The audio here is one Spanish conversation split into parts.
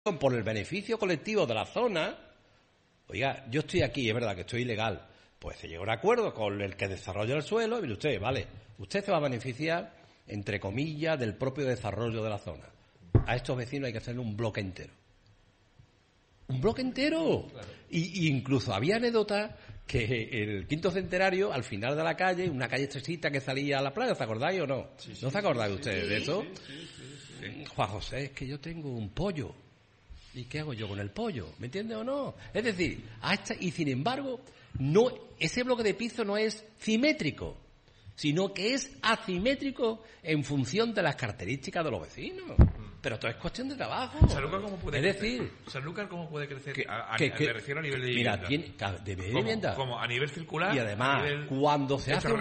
por el beneficio colectivo de la zona. Oiga, yo estoy aquí, es verdad que estoy ilegal, pues se llega a un acuerdo con el que desarrolla el suelo y mire usted, vale, usted se va a beneficiar, entre comillas, del propio desarrollo de la zona. A estos vecinos hay que hacerle un bloque entero. ¡Un bloque entero! Claro. Y incluso había anécdotas que el quinto centenario, al final de la calle, una calle estrechita que salía a la playa, ¿os acordáis o no? Sí, ¿No os acordáis ustedes de eso? Sí. Juan José, es que yo tengo un pollo. ¿Y qué hago yo con el pollo? ¿Me entiendes o no? Es decir, y sin embargo, no, ese bloque de piso no es simétrico, sino que es asimétrico en función de las características de los vecinos. Pero todo es cuestión de trabajo. ¿Sanlúcar cómo puede crecer? ¿Sanlúcar cómo puede crecer? Me refiero a nivel de vivienda. Mira, de vivienda. Como a nivel circular. Y además, cuando se hace...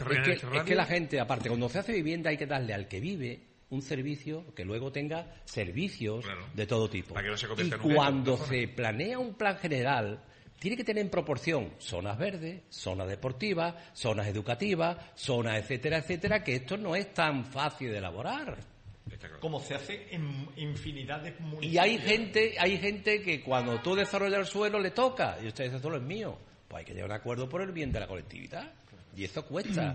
Es que la gente, aparte, cuando se hace vivienda hay que darle al que vive un servicio que luego tenga servicios de todo tipo. Para que no se y cuando se planea un plan general, tiene que tener en proporción zonas verdes, zonas deportivas, zonas educativas, zonas etcétera, etcétera, que esto no es tan fácil de elaborar. Como se hace en infinidad de municipios. Y hay gente que cuando tú desarrollas el suelo le toca, y usted dice, esto es mío. Pues hay que llegar a un acuerdo por el bien de la colectividad. Y eso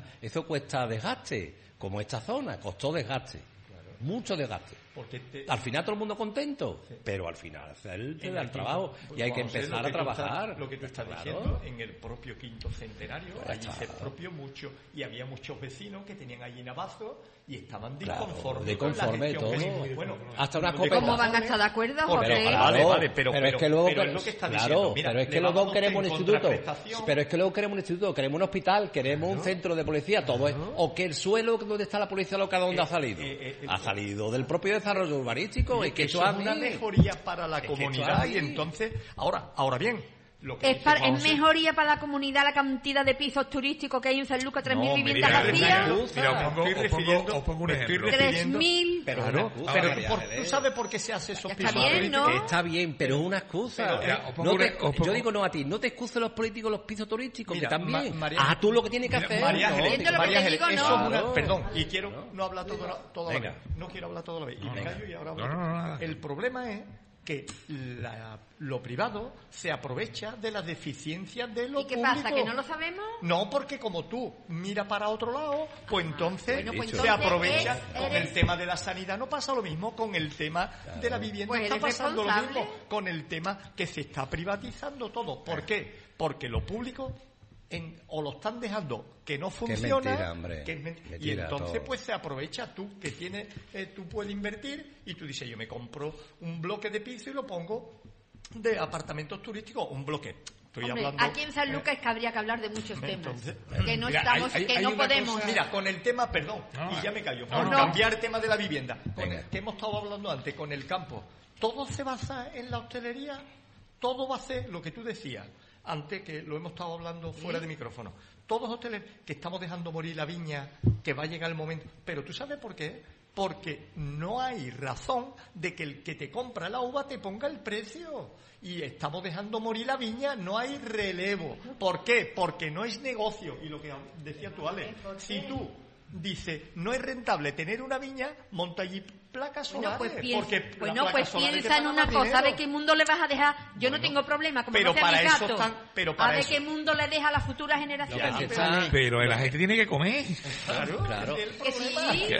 cuesta desgaste, como esta zona, costó desgaste. Mucho desgaste. Al final todo el mundo contento, sí. Pero al final él te da el trabajo y hay que empezar a trabajar. Lo que tú estás diciendo, en el propio quinto centenario, allí se expropió mucho y había muchos vecinos que tenían allí navazos y estaban disconformes todo. Bueno, hasta una escopeta. ¿Cómo van a estar de acuerdo, José? Vale, pero es que luego es lo que está diciendo. Mira, pero es que luego queremos un instituto. Pero es que luego queremos un instituto, queremos un hospital, queremos un centro de policía, todo es. O que el suelo donde está la policía local, ¿dónde ha salido? Ha salido del propio desarrollo urbanístico. Es que eso es una mejoría para la comunidad y entonces, ahora bien, ¿es mejoría para la comunidad la cantidad de pisos turísticos que hay en Sanlúcar? 3.000 viviendas vacías. Mira, os pongo un ejemplo. 3.000. Pero tú sabes por qué se hace esos pisos turísticos. ¿No? Está bien, pero es una excusa. Yo digo no a ti, no te excusen los políticos los pisos turísticos, mira, que también. Tú lo que tienes que hacer. María Ángeles, eso es una... Perdón, y quiero no hablar toda la vez. No quiero hablar toda la vez. Y me callo y ahora hablo. El problema es que lo privado se aprovecha de las deficiencias de lo público. ¿Y qué pasa? ¿Que no lo sabemos? No, porque como tú miras para otro lado, pues entonces se aprovecha. Con el tema de la sanidad no pasa lo mismo, con el tema de la vivienda pues está pasando lo mismo, con el tema que se está privatizando todo. ¿Por qué? Porque lo público o lo están dejando que no funciona, que es mentira, mentira, y entonces todo. Pues se aprovecha tú que tienes, tú puedes invertir y tú dices, yo me compro un bloque de piso y lo pongo de apartamentos turísticos, un bloque. Hablando, aquí en Sanlúcar es que habría que hablar de muchos temas que no mira, estamos, que no podemos. Cosa, mira, con el tema, perdón, y ya me callo, cambiar el tema de la vivienda, que hemos estado hablando antes, con el campo, todo se basa en la hostelería, todo va a ser lo que tú decías antes, que lo hemos estado hablando fuera de micrófono. Todos hoteleros que estamos dejando morir la viña, que va a llegar el momento. Pero ¿tú sabes por qué? Porque no hay razón de que el que te compra la uva te ponga el precio. Y estamos dejando morir la viña, no hay relevo. ¿Por qué? Porque no es negocio. Y lo que decía tú, Ale, si tú dices, no es rentable tener una viña, monta allí placas solares. Pues piensa en una cosa, ¿de qué mundo le vas a dejar? Yo no tengo problema, como pero no sea para mi gato, ¿a de qué mundo le deja a las futuras generaciones? Pero la gente tiene que comer. Claro. Que sí,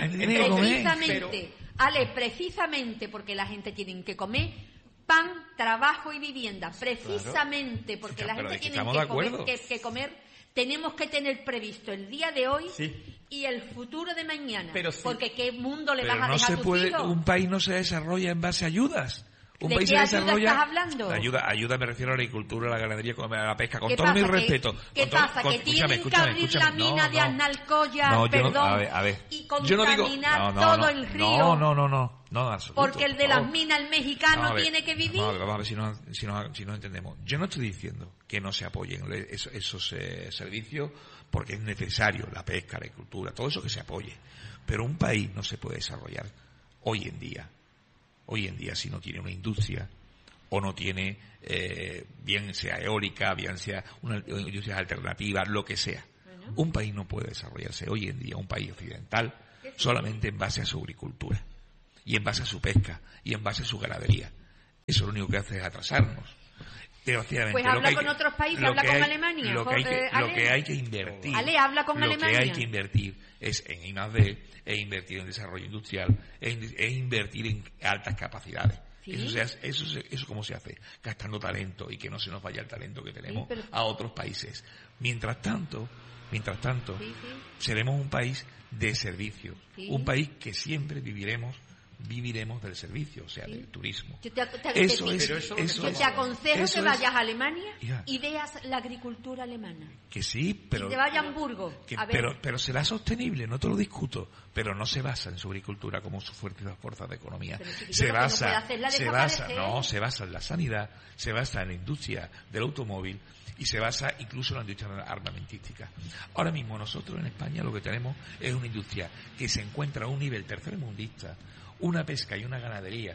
precisamente porque la gente tiene que comer pan, trabajo y vivienda. Precisamente porque la gente tiene que comer. Tenemos que tener previsto el día de hoy y el futuro de mañana. Porque ¿qué mundo le vas a dejar a tus hijos? Un país no se desarrolla en base a ayudas. ¿De qué ayuda estás hablando? Ayuda me refiero a la agricultura, a la ganadería, a la pesca, con todo mi respeto. ¿Qué pasa? ¿Que tienen que abrir la mina de Aznalcóllar, y contaminar todo el río? No, absoluto. Porque el de las minas, el mexicano, tiene que vivir. Vamos a ver si no entendemos. Yo no estoy diciendo que no se apoyen esos servicios, porque es necesario la pesca, la agricultura, todo eso que se apoye. Pero un país no se puede desarrollar hoy en día si no tiene una industria o no tiene bien sea eólica, bien sea una industria alternativa, lo que sea. Un país no puede desarrollarse hoy en día, un país occidental, solamente en base a su agricultura y en base a su pesca y en base a su ganadería. Eso lo único que hace es atrasarnos. Pues habla con otros países, habla con Alemania. Lo que hay que invertir. Ale, habla con Alemania. Lo que hay que invertir es en I+D, es invertir en desarrollo industrial, es invertir en altas capacidades. ¿Sí? Eso cómo se hace, gastando talento y que no se nos vaya el talento que tenemos a otros países. Mientras tanto, seremos un país de servicio, un país que siempre viviremos del servicio, o sea, del turismo. Yo te aconsejo que vayas a Alemania y veas la agricultura alemana. Que sí, pero... Y te vayas a Hamburgo. Pero será sostenible, no te lo discuto, pero no se basa en su agricultura como su fuerza de economía. Se basa en la sanidad, se basa en la industria del automóvil y se basa incluso en la industria armamentística. Ahora mismo nosotros en España lo que tenemos es una industria que se encuentra a un nivel tercermundista, una pesca y una ganadería,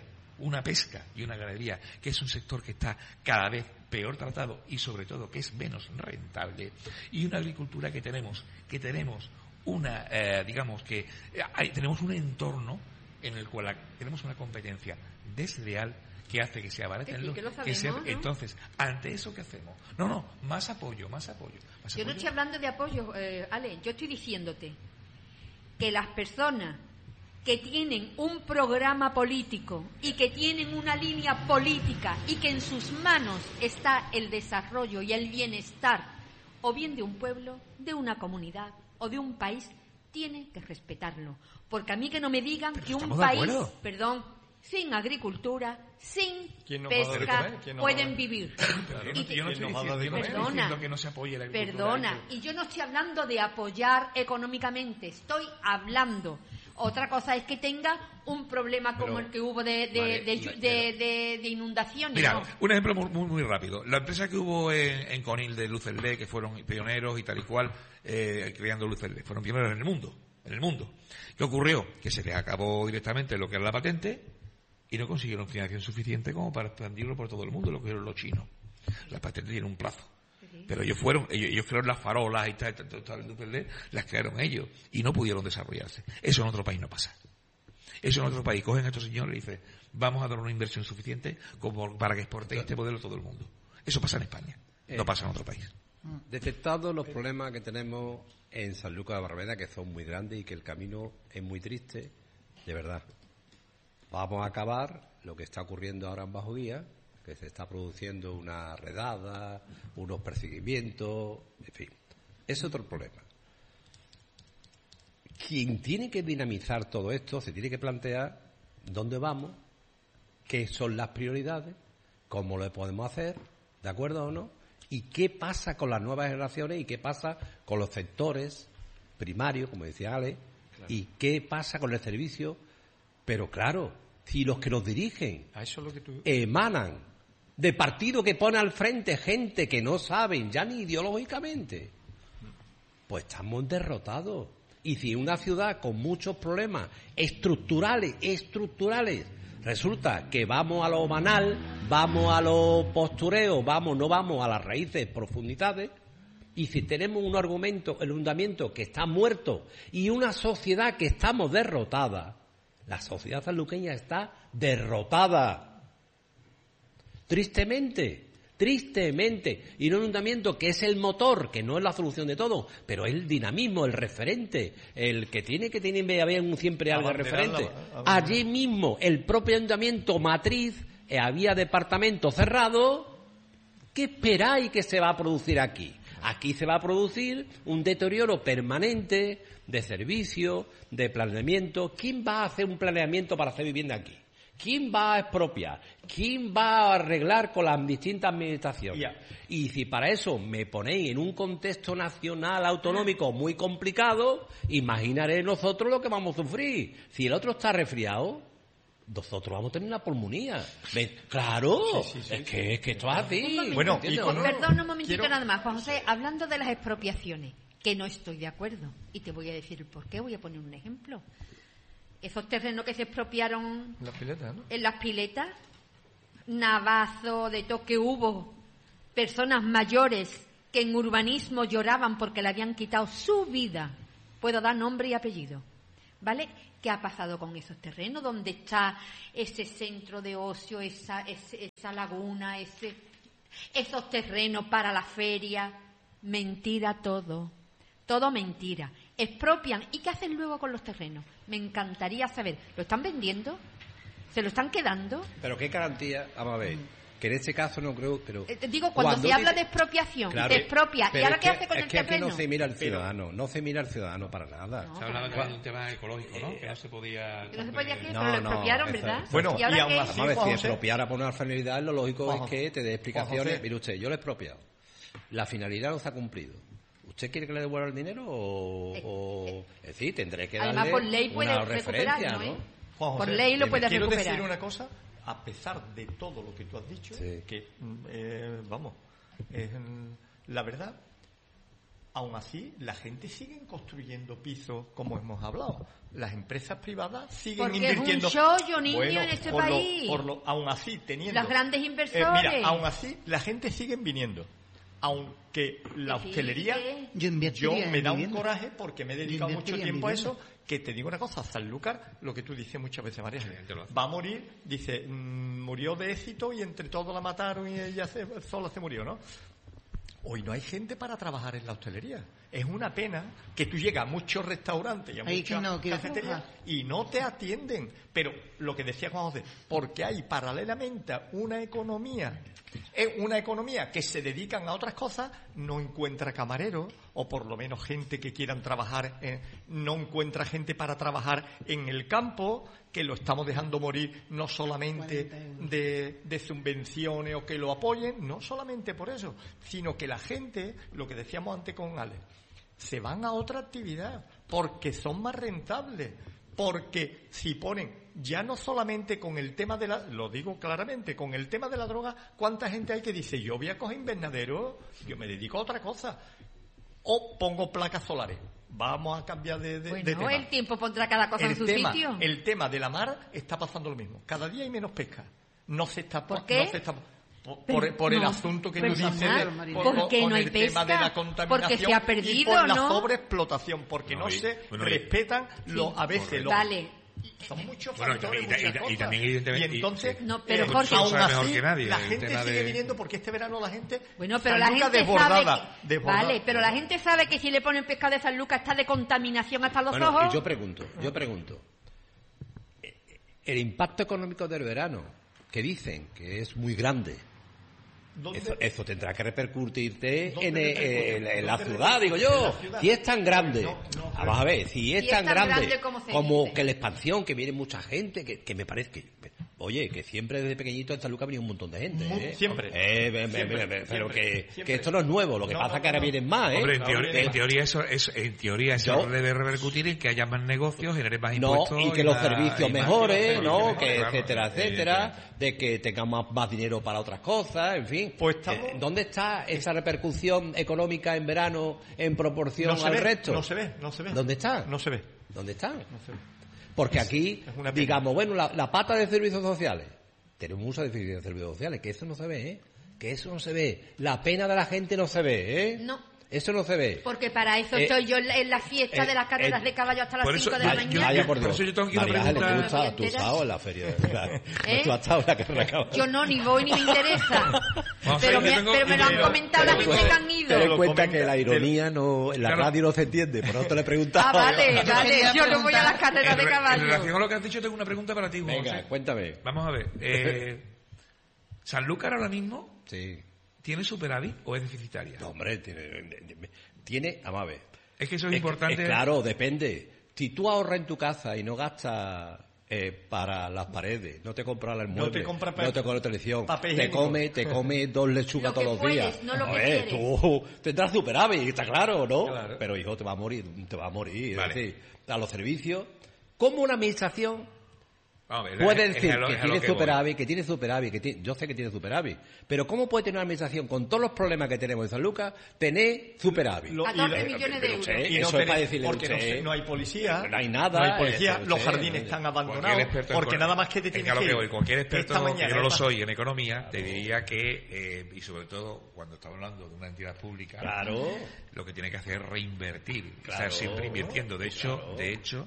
que es un sector que está cada vez peor tratado y sobre todo que es menos rentable, y una agricultura que tenemos una, tenemos un entorno en el cual tenemos una competencia desleal que hace que se abareten los... Entonces, ante eso, ¿qué hacemos? Más apoyo. Yo no estoy hablando de apoyo, Ale, yo estoy diciéndote que las personas que tienen un programa político y que tienen una línea política y que en sus manos está el desarrollo y el bienestar o bien de un pueblo, de una comunidad o de un país, tienen que respetarlo. Porque a mí que no me digan que un país, sin agricultura, sin pesca, pueden vivir. Yo no estoy diciendo que no se apoye la agricultura. Y yo no estoy hablando de apoyar económicamente, estoy hablando. Otra cosa es que tenga un problema como el que hubo de inundaciones. Mira, un ejemplo muy rápido. La empresa que hubo en Conil de Luz LED, que fueron pioneros y tal y cual, creando Luz LED, fueron pioneros en el mundo. ¿Qué ocurrió? Que se les acabó directamente lo que era la patente y no consiguieron financiación suficiente como para expandirlo por todo el mundo, lo que eran los chinos. La patente tiene un plazo. Pero ellos crearon las farolas y tal, las crearon ellos y no pudieron desarrollarse. Eso en otro país no pasa. Eso en otro país cogen a estos señores y dicen, vamos a dar una inversión suficiente como para que exporte este modelo a todo el mundo. Eso pasa en España, no pasa en otro país. Detectados los problemas que tenemos en Sanlúcar de Barrameda, que son muy grandes y que el camino es muy triste, de verdad. Vamos a acabar lo que está ocurriendo ahora en Bajo Guía, que se está produciendo una redada, unos perseguimientos, en fin. Es otro problema. Quien tiene que dinamizar todo esto se tiene que plantear dónde vamos, qué son las prioridades, cómo lo podemos hacer, ¿de acuerdo o no? Y qué pasa con las nuevas generaciones y qué pasa con los sectores primarios, como decía Ale, y qué pasa con el servicio. Pero claro, si los que nos dirigen emanan de partido que pone al frente gente que no saben ya ni ideológicamente, pues estamos derrotados. Y si una ciudad con muchos problemas estructurales, resulta que vamos a lo banal, vamos a lo postureo, no vamos a las raíces, profundidades, y si tenemos un argumento, el hundimiento que está muerto y una sociedad que estamos derrotada, la sociedad sanluqueña está derrotada. Tristemente, y no un ayuntamiento que es el motor, que no es la solución de todo, pero es el dinamismo, el referente, el que tiene haber siempre algo de referente. Allí mismo, el propio ayuntamiento matriz, había departamentos cerrados. ¿Qué esperáis que se va a producir aquí? Aquí se va a producir un deterioro permanente de servicios, de planeamiento. ¿Quién va a hacer un planeamiento para hacer vivienda aquí? ¿Quién va a expropiar? ¿Quién va a arreglar con las distintas administraciones? Y si para eso me ponéis en un contexto nacional, autonómico muy complicado, imaginaré nosotros lo que vamos a sufrir. Si el otro está resfriado, nosotros vamos a tener una pulmonía. Claro, sí. Es que esto es así. Perdón, un momentito nada más, Juan José. Hablando de las expropiaciones, que no estoy de acuerdo, y te voy a decir el por qué, voy a poner un ejemplo. Esos terrenos que se expropiaron en las piletas, Navazo, de todo que hubo, personas mayores que en urbanismo lloraban porque le habían quitado su vida. Puedo dar nombre y apellido. ¿vale? ¿Qué ha pasado con esos terrenos? ¿Dónde está ese centro de ocio, esa laguna, esos terrenos para la feria? Mentira todo. Todo mentira. Expropian. ¿Y qué hacen luego con los terrenos? Me encantaría saber. ¿Lo están vendiendo? ¿Se lo están quedando? ¿Pero qué garantía? Vamos a ver. Que en este caso no creo, pero... digo, cuando se habla de expropiación, claro, te expropia. ¿Y ahora qué hace con el terreno? Es que aquí no se mira al ciudadano, no se mira al ciudadano para nada. No, se hablaba también de un tema ecológico, ¿no? Que no se podía... Que no se podía, pero lo expropiaron, ¿verdad? Bueno, y ahora aún así, vamos a ver, si expropiara por una finalidad, lo lógico es que te dé explicaciones. Mire usted, yo lo he expropiado. La finalidad no se ha cumplido. ¿Usted quiere que le devuelva el dinero o...? Es decir, tendré que darle por ley puede una referencia, ¿no? Juan José, por ley lo puede recuperar. Quiero decir una cosa, a pesar de todo lo que tú has dicho, sí, que, la verdad, aún así, la gente sigue construyendo pisos, como hemos hablado. Las empresas privadas siguen porque invirtiendo. Es un chollo, niño, en este país. Aún así, teniendo... Los grandes inversores. Mira, aún así, la gente sigue viniendo. Aunque la hostelería, yo me da un coraje porque me he dedicado mucho tiempo a eso, que te digo una cosa, Sanlúcar, lo que tú dices muchas veces, María, va a morir, dice, murió de éxito y entre todos la mataron y ella sola se murió, ¿no? Hoy no hay gente para trabajar en la hostelería. Es una pena que tú llegas a muchos restaurantes y a muchas cafeterías y no te atienden. Pero lo que decía Juan José, porque hay paralelamente una economía que se dedican a otras cosas, no encuentra camareros, o por lo menos gente que quieran trabajar, no encuentra gente para trabajar en el campo, que lo estamos dejando morir no solamente de subvenciones o que lo apoyen, no solamente por eso, sino que la gente, lo que decíamos antes con Alex, se van a otra actividad porque son más rentables, porque si ponen, ya no solamente con el tema lo digo claramente, con el tema de la droga, ¿cuánta gente hay que dice, yo voy a coger invernadero, yo me dedico a otra cosa, o pongo placas solares? Vamos a cambiar de tema. El tiempo pondrá cada cosa en su sitio. El tema de la mar está pasando lo mismo. Cada día hay menos pesca. No se está... ¿Por qué? No se está, por el asunto que tú dices, con el tema de la contaminación, porque se ha perdido, y por la ¿no? sobreexplotación, porque no se respetan a veces los... Vale. Son muchos factores, y también evidentemente, y entonces, pero Jorge, aún así, mejor que nadie, la gente sigue viniendo porque este verano la gente pero la gente desbordada. Vale, pero la gente sabe que si le ponen pescado de San Lucas está de contaminación hasta los ojos. Y yo pregunto, el impacto económico del verano, que dicen que es muy grande, eso tendrá que repercutirte en la ciudad, digo yo. Si es tan grande, vamos a ver, si es tan grande como que la expansión, que viene mucha gente, que me parece que... Oye, que siempre desde pequeñito en San Lucas ha venido un montón de gente. Siempre. Pero que esto no es nuevo, lo que pasa es que ahora vienen más. Hombre, en teoría eso debe repercutir en que haya más negocios, genere más impuestos. Y que los servicios mejoren, ¿no? Que etcétera, de que tengamos más dinero para otras cosas, en fin. Pues ¿dónde está esa repercusión económica en verano en proporción al resto? No se ve. ¿Dónde está? No se ve. ¿Dónde está? No se ve. Porque aquí, digamos, bueno, la pata de servicios sociales. Tenemos muchos de servicios sociales, que eso no se ve, ¿eh? Que eso no se ve. La pena de la gente no se ve, ¿eh? No. Eso no se ve. Porque para eso estoy yo en la fiesta de las carreras de caballo hasta las 5 de la mañana. Por eso yo tengo que ir a preguntar. Tú has estado en la feria. Tú has estado en la carrera de caballo. Yo no, ni voy ni me interesa. Pero me lo han comentado la gente que han ido. Te das cuenta que la ironía en la radio no se entiende. Por eso te lo he preguntado. Vale. Yo no voy a las carreras de caballo. En relación a lo que has dicho, tengo una pregunta para ti, Juan. Venga, cuéntame. Vamos a ver. ¿Sanlúcar ahora mismo tiene superávit o es deficitaria? No, hombre, tiene, vamos a ver. Es que eso es importante. Claro, depende. Si tú ahorras en tu casa y no gastas para las paredes, no te compras el mueble, no te compras televisión, te come 2 lechugas todos los días. No lo a que ver, tú tendrás superávit, está claro, ¿no? Claro. Pero hijo, te va a morir. Vale. Es decir, a los servicios, como una administración puede decir que tiene superávit, yo sé que tiene superávit, pero ¿cómo puede tener una administración con todos los problemas que tenemos en San Lucas tener superávit? 14 millones de euros. Y eso es para decirle porque no hay policía. No hay nada. No hay policía, los jardines están abandonados. Porque nada más que te tienes que ir. Cualquier experto, que yo no lo soy en economía, te diría que, y sobre todo cuando estamos hablando de una entidad pública, lo que tiene que hacer es reinvertir. O sea, siempre invirtiendo. De hecho,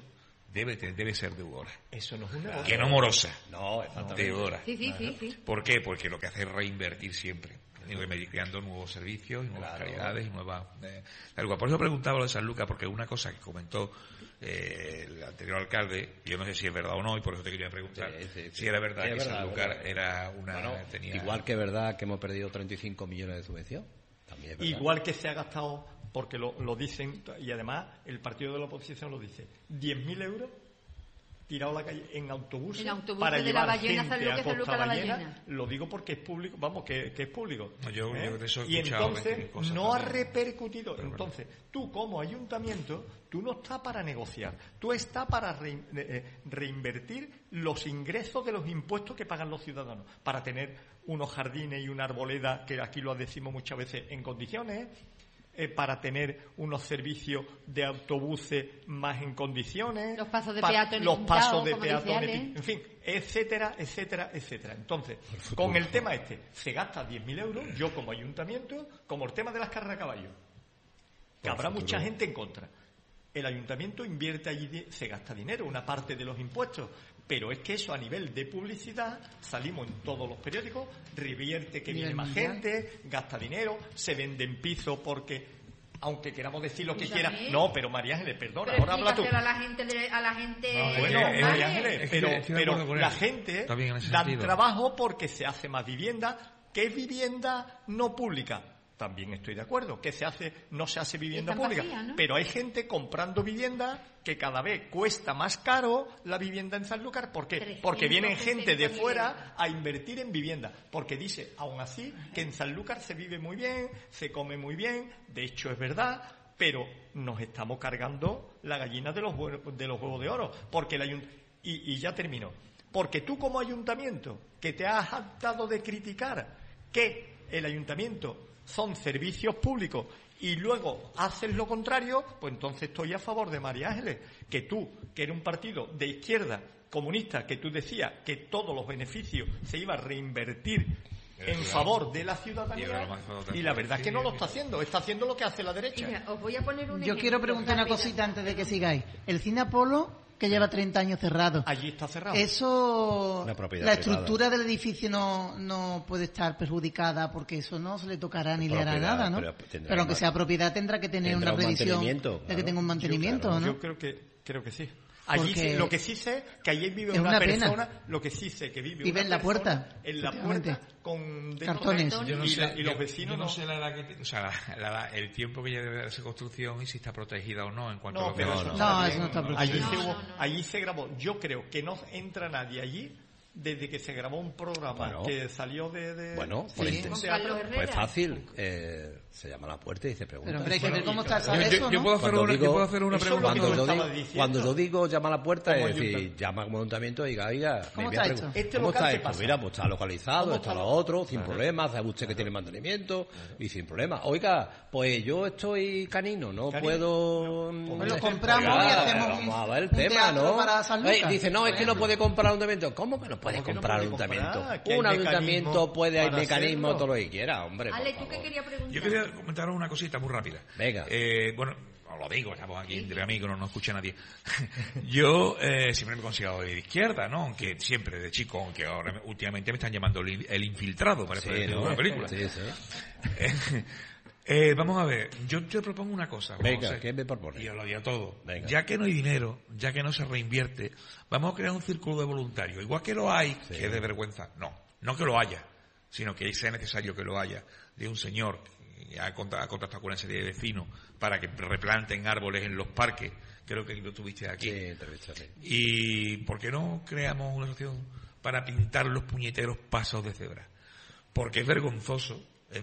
debe ser deudora. Eso no es una que no morosa. No, exactamente. Deudora. Sí. ¿Por qué? Porque lo que hace es reinvertir siempre, creando nuevos servicios y nuevas calidades y nuevas... Por eso preguntaba lo de San Lucas, porque una cosa que comentó el anterior alcalde, yo no sé si es verdad o no, y por eso te quería preguntar si era verdad que San Lucas era una... tenía... Igual que es verdad que hemos perdido 35 millones de subvención. También es verdad. Igual que se ha gastado, porque lo dicen, y además el partido de la oposición lo dice, 10.000 euros tirado a la calle en autobuses para llevar gente a Costa Ballena. Lo digo porque es público, vamos, que es público. Yo de eso he y entonces no ha también repercutido. Entonces, tú como ayuntamiento, tú no estás para negociar, tú estás para reinvertir los ingresos de los impuestos que pagan los ciudadanos, para tener unos jardines y una arboleda, que aquí lo decimos muchas veces, en condiciones, para tener unos servicios de autobuses más en condiciones, los pasos de peatones, en fin, etcétera. Entonces, con el tema se gasta 10.000 euros, yo como ayuntamiento, como el tema de las carreras a caballo, que habrá mucha gente en contra. El ayuntamiento invierte allí, se gasta dinero, una parte de los impuestos, pero es que eso a nivel de publicidad, salimos en todos los periódicos, revierte que viene más gente, gasta dinero, se venden pisos porque, aunque queramos decir lo que quiera, no, pero María Ángeles, perdona, ahora habla tú. A la gente María Ángeles, pero la gente da trabajo porque se hace más vivienda. ¿Qué es vivienda no pública? También estoy de acuerdo, que no se hace vivienda pública, ¿no? Pero hay gente comprando vivienda que cada vez cuesta más caro la vivienda en Sanlúcar. ¿Por qué? Porque vienen gente de fuera a invertir en vivienda, porque dice, aún así, que en Sanlúcar se vive muy bien, se come muy bien, de hecho es verdad, pero nos estamos cargando la gallina de los huevos de oro, porque y ya termino, porque tú como ayuntamiento, que te has hartado de criticar que el ayuntamiento son servicios públicos y luego haces lo contrario, pues entonces estoy a favor de María Ángeles, que tú, que eres un partido de izquierda comunista, que tú decías que todos los beneficios se iban a reinvertir en favor de la ciudadanía, y la verdad es que no lo está haciendo lo que hace la derecha. Mira, os voy a poner un Yo quiero preguntar una cosita antes de que sigáis. El Cine Apolo, que lleva 30 años cerrado. Allí está cerrado. Eso, la estructura privada del edificio no puede estar perjudicada, porque eso no se le tocará ni le hará nada, ¿no? Pero aunque sea propiedad tendrá que tener una previsión de que tenga un mantenimiento, ¿no? Yo creo que sí. Allí lo que sí sé que allí vive una persona, lo que sí sé que vive en la puerta, en la puerta con cartones. Y los vecinos no sé la edad que, o sea, el tiempo que lleva de esa construcción y si está protegida o no en cuanto a lo que eso no está protegido. Allí se grabó. Yo creo que no entra nadie allí desde que se grabó un programa que salió de pues fácil, se llama a la puerta y se pregunta. Pero hombre, hay que ver cómo está eso, yo puedo hacer una pregunta. Cuando yo digo llama a la puerta, es decir, llama como ayuntamiento y diga, oiga, ¿cómo está esto? ¿Cómo está esto? Mira, pues está localizado, esto lo otro, sin problemas, sabe usted que tiene mantenimiento y sin problemas. Oiga, pues yo estoy canino, no puedo... Pues lo compramos y hacemos vamos a ver el tema, ¿no? Dice, no, es que no puede comprar un ayuntamiento. ¿Cómo que no puede comprar un ayuntamiento? Un ayuntamiento puede, hay mecanismos, todo lo que quiera, hombre. Ale, ¿tú qué querías preguntar? Yo quería comentaros una cosita muy rápida. Venga. Bueno, os lo digo, estamos aquí entre amigos, no nos escucha nadie. Yo siempre me he considerado de izquierda, ¿no? Aunque siempre de chico, aunque ahora últimamente me están llamando el infiltrado, para una película. Sí. Vamos a ver, yo te propongo una cosa. Venga, ¿qué me propones? Y os lo digo todo. Venga. Ya que no hay dinero, ya que no se reinvierte, vamos a crear un círculo de voluntarios. Igual que lo hay, que es de vergüenza. No que lo haya, sino que sea necesario que lo haya. De un señor que ha contactado con una serie de vecinos para que replanten árboles en los parques. Creo que lo tuviste aquí. Sí, entrevistaré. ¿Y por qué no creamos una asociación para pintar los puñeteros pasos de cebra? Porque es vergonzoso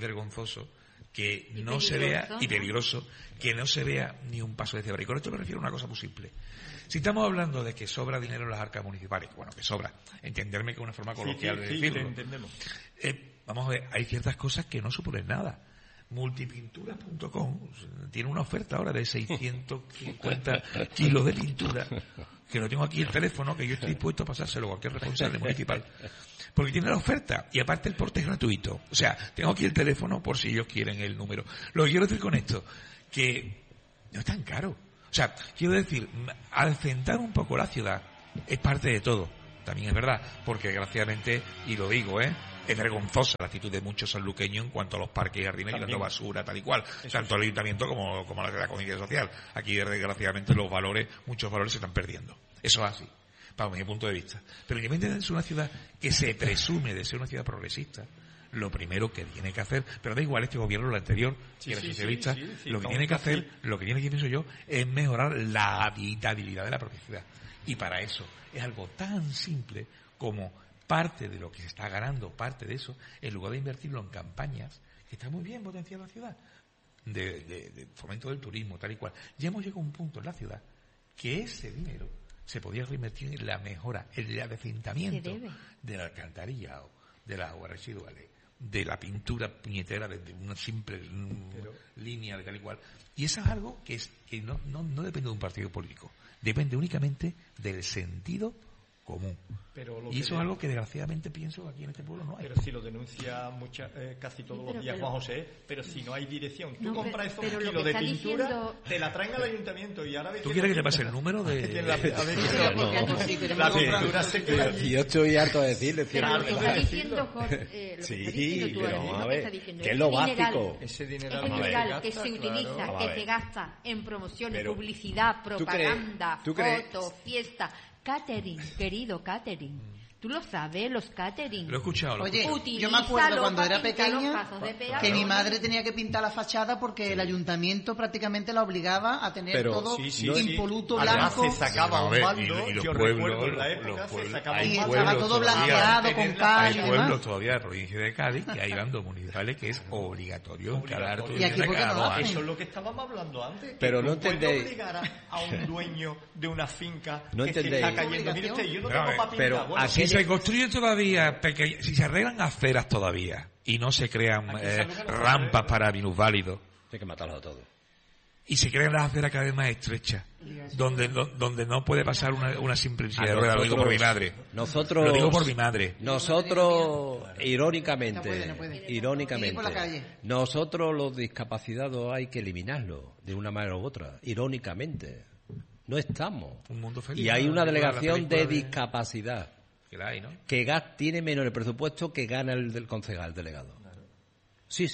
que no se vea, y peligroso, que no se vea ni un paso de cebra. Y con esto me refiero a una cosa muy simple. Si estamos hablando de que sobra dinero en las arcas municipales, bueno, que sobra, entenderme que es una forma coloquial de decirlo. Sí, entendemos. Vamos a ver, hay ciertas cosas que no suponen nada. Multipinturas.com tiene una oferta ahora de 650 kilos de pintura, que no tengo aquí el teléfono, que yo estoy dispuesto a pasárselo a cualquier responsable municipal. Porque tiene la oferta y aparte el porte es gratuito. O sea, tengo aquí el teléfono por si ellos quieren el número. Lo que quiero decir con esto, que no es tan caro. O O sea, quiero decir, adecentar un poco la ciudad es parte de todo. También es verdad, porque desgraciadamente, y lo digo, es vergonzosa la actitud de muchos sanluqueños en cuanto a los parques y jardines tirando basura, tal y cual, tanto el ayuntamiento como la conciencia social. Aquí, desgraciadamente, muchos valores se están perdiendo. Eso es así, para mi punto de vista. Pero independientemente de una ciudad que se presume de ser una ciudad progresista, lo primero que tiene que hacer, pero da igual este gobierno o el anterior, que era socialista, lo que tiene que hacer, lo que tiene que pienso yo, es mejorar la habitabilidad de la propia ciudad. Y para eso es algo tan simple como parte de lo que se está ganando, parte de eso, en lugar de invertirlo en campañas, que está muy bien potenciar la ciudad, de fomento del turismo, tal y cual. Ya hemos llegado a un punto en la ciudad que ese dinero se podía reinvertir en la mejora, en el adecentamiento de la alcantarilla o de las aguas residuales, de la pintura puñetera de una simple línea de tal y cual. Y eso es algo que no depende de un partido político, depende únicamente del sentido común. Y eso es algo que desgraciadamente pienso aquí en este pueblo no hay. Pero si lo denuncia casi todos los días Juan José, pero si no hay dirección, tú compras esos kilos de pintura, te la traen al ayuntamiento y ahora ves. ¿Tú quieres que te pase el número de la pintura se queda allí? Yo estoy harto de decirle. Pero lo que está diciendo Jorge, sí, pero a ver, ¿qué es lo básico? Ese dinero es ilegal que se utiliza, que se gasta en promociones, publicidad, propaganda, fotos, fiestas. Catering, querido catering. Tú lo sabes, los catering. Lo he escuchado. Oye, yo me acuerdo cuando era pequeña que mi madre tenía que pintar la fachada porque el ayuntamiento prácticamente la obligaba a tener todo impoluto blanco. Se sacaba un bando, y los yo pueblos, recuerdo en la época se sacaba y un bando. estaba todo blanqueado con cal y demás. Hay pueblos todavía de la provincia de Cádiz que hay bandos municipales que es obligatorio encarar todo. Y aquí porque no lo hacen. Eso es lo que estábamos hablando antes. Pero no entendéis. ¿Puede obligar a un dueño de una finca no que se está cayendo? Mire usted, yo no tengo para pintar. Bueno, si se construyen todavía, si se arreglan aceras todavía y no se crean rampas para minusválidos, hay que matarlos a todos. Y se crean las aceras cada vez más estrechas, donde no puede pasar una simple silla de ruedas. Lo digo por mi madre. Lo digo por mi madre. Nosotros, irónicamente, irónicamente, nosotros los discapacitados hay que eliminarlos de una manera u otra, irónicamente. No estamos. Un mundo feliz. Y hay una delegación de discapacidad que la hay, ¿no? Que tiene menos el presupuesto que gana el del concejal delegado. Sí.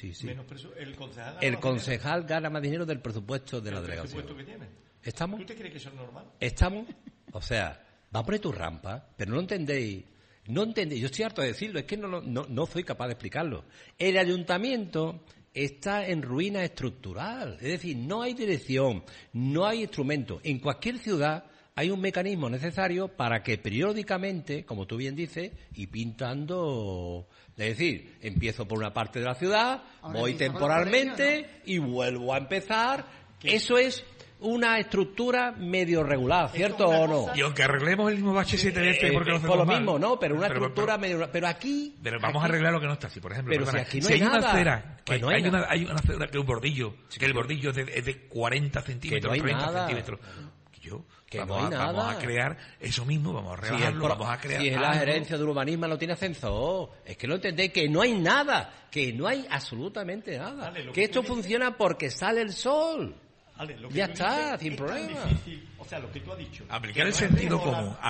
El concejal gana más dinero del presupuesto de la delegación. ¿El presupuesto que tiene? ¿Estamos? ¿Tú te crees que eso es normal? ¿Estamos? O sea, va a poner tu rampa, pero no entendéis. Yo estoy harto de decirlo, es que no soy capaz de explicarlo. El ayuntamiento está en ruina estructural, es decir, no hay dirección, no hay instrumento. En cualquier ciudad hay un mecanismo necesario para que periódicamente, como tú bien dices, y pintando, es decir, empiezo por una parte de la ciudad, voy temporalmente y vuelvo a empezar. Eso es una estructura medio regular, ¿cierto o no? Y aunque arreglemos el mismo bache 7 veces porque lo hacemos por lo mal, mismo, ¿no? Pero una estructura medio... Pero aquí... Pero vamos a arreglar lo que no está así, por ejemplo. Pero si aquí no hay nada. Hay una acera que es un bordillo, que el bordillo es de 40 centímetros, 30 centímetros. Vamos a crear eso mismo, vamos a rebajarlo, vamos a crear... Si es la gerencia de urbanismo no tiene ascensor, es que lo entendéis, que no hay nada, que no hay absolutamente nada. Vale, que esto funciona porque sale el sol. Ya está, sin problema. O sea, lo que tú has dicho. Aplicar el sentido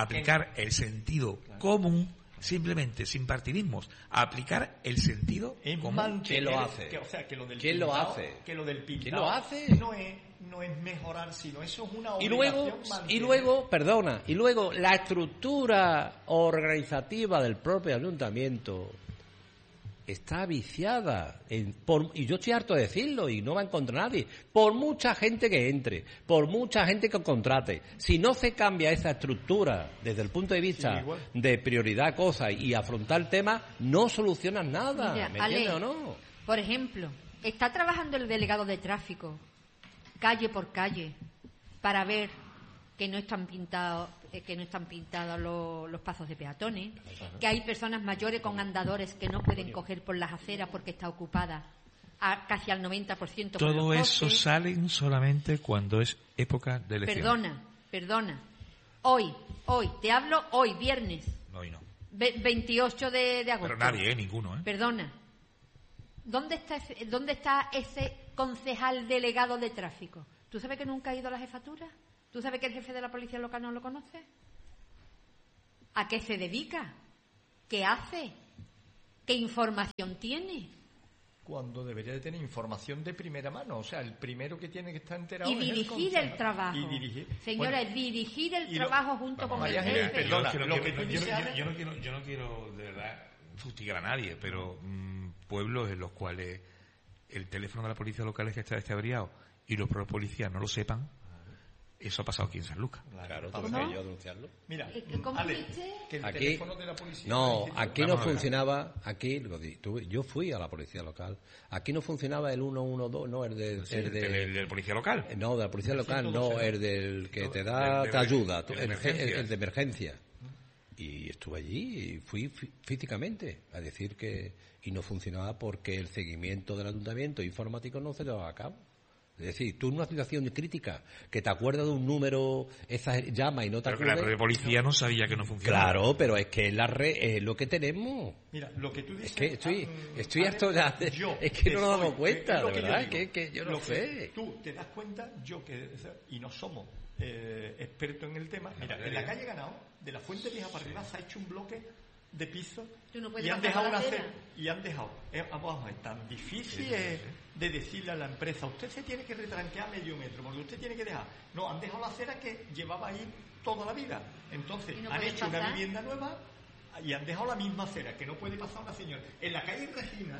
común, simplemente, sin partidismos. Aplicar el sentido común. ¿Quién lo hace? ¿Quién lo hace? Que lo del pintado. ¿Quién lo hace? No es mejorar, sino eso es una obligación. Y luego la estructura organizativa del propio ayuntamiento está viciada, y yo estoy harto de decirlo, y no va a encontrar nadie, por mucha gente que entre, por mucha gente que contrate. Si no se cambia esa estructura desde el punto de vista de prioridad, cosas, y afrontar el tema, no solucionas nada. Mira, ¿me entiendes o no? Por ejemplo, está trabajando el delegado de tráfico, calle por calle, para ver que no están pintados los pasos de peatones, que hay personas mayores con andadores que no pueden coger por las aceras porque está ocupada casi al 90%. Todo eso salen solamente cuando es época de elecciones. Perdona. Hoy, te hablo hoy, viernes. Hoy no. 28 de agosto. Pero nadie, ninguno, Perdona. ¿Dónde está ese concejal delegado de tráfico? ¿Tú sabes que nunca ha ido a la jefatura? ¿Tú sabes que el jefe de la policía local no lo conoce? ¿A qué se dedica? ¿Qué hace? ¿Qué información tiene? Cuando debería de tener información de primera mano, o sea, el primero que tiene que estar enterado. Y dirigir el trabajo. Señora, dirigir el trabajo junto con el jefe. Perdona, yo no quiero de verdad fustigar a nadie, pero pueblos en los cuales el teléfono de la policía local es que está descabriado y los propios policías no lo sepan, eso ha pasado aquí en San Lucas. Claro, ¿tú no? Yo denunciarlo. Mira, ¿cómo Ale, que el aquí, teléfono de la policía... No, aquí no funcionaba, yo fui a la policía local, aquí no funcionaba el 112, no, el del policía local. No, de la policía local, no, el del que te da, te ayuda, el de emergencia. Y estuve allí y fui físicamente a decir que... Y no funcionaba porque el seguimiento del ayuntamiento informático no se llevaba a cabo. Es decir, tú en una situación crítica, que te acuerdas de un número, llama y no te acuerdas... Pero la policía no sabía que no funcionaba. Claro, pero es que la red es lo que tenemos. Mira, lo que tú dices... Es que estoy harto ya... Es que no nos damos cuenta, de verdad, que yo no sé. Tú te das cuenta, y no somos expertos en el tema. Mira, en la calle Ganao, de la Fuente Vieja para arriba, se ha hecho un bloque de piso y han dejado una acera. Y han dejado... Vamos, es tan difícil de decirle a la empresa, usted se tiene que retranquear medio metro, porque usted tiene que dejar... No, han dejado la acera que llevaba ahí toda la vida. Entonces, han hecho una vivienda nueva y han dejado la misma acera, que no puede pasar una señora. En la calle Regina...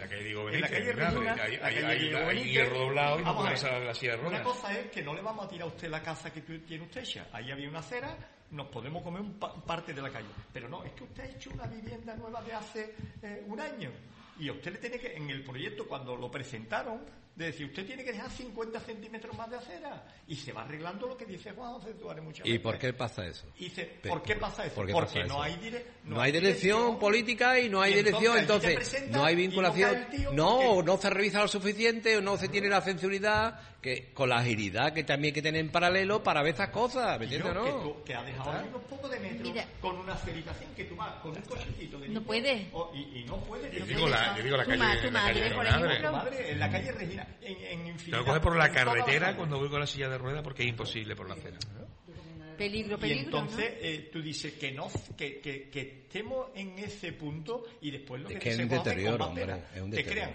Hay hierro doblado y no puede pasar la silla de ruedas. Una cosa es que no le vamos a tirar a usted la casa que tiene usted hecha. Ahí había una acera... Nos podemos comer parte de la calle. Pero no, es que usted ha hecho una vivienda nueva de hace un año. Y a usted le tiene que, en el proyecto, cuando lo presentaron, de decir, usted tiene que dejar 50 centímetros más de acera. Y se va arreglando lo que dice Juan José Tuárez muchas veces. ¿Y por qué pasa eso? ¿Por qué pasa eso? Porque no hay dirección política y no hay dirección. Entonces, no hay vinculación. No se revisa lo suficiente, o no se tiene la sensibilidad, que con la agilidad que también hay que tener en paralelo para ver esas cosas. ¿Me entiendes, no? Que ha dejado ahí unos pocos de metros con una aceritación que tú vas con un cochecito de no puede. Y no puede. Yo digo la calle. Tu madre, por ejemplo. En la calle Regina, en infinidad. Te lo coges por la carretera cuando voy con la silla de ruedas porque es imposible por la acera. Peligro. Y entonces tú dices que estemos en ese punto y después lo que es un deterioro, hombre. Te crean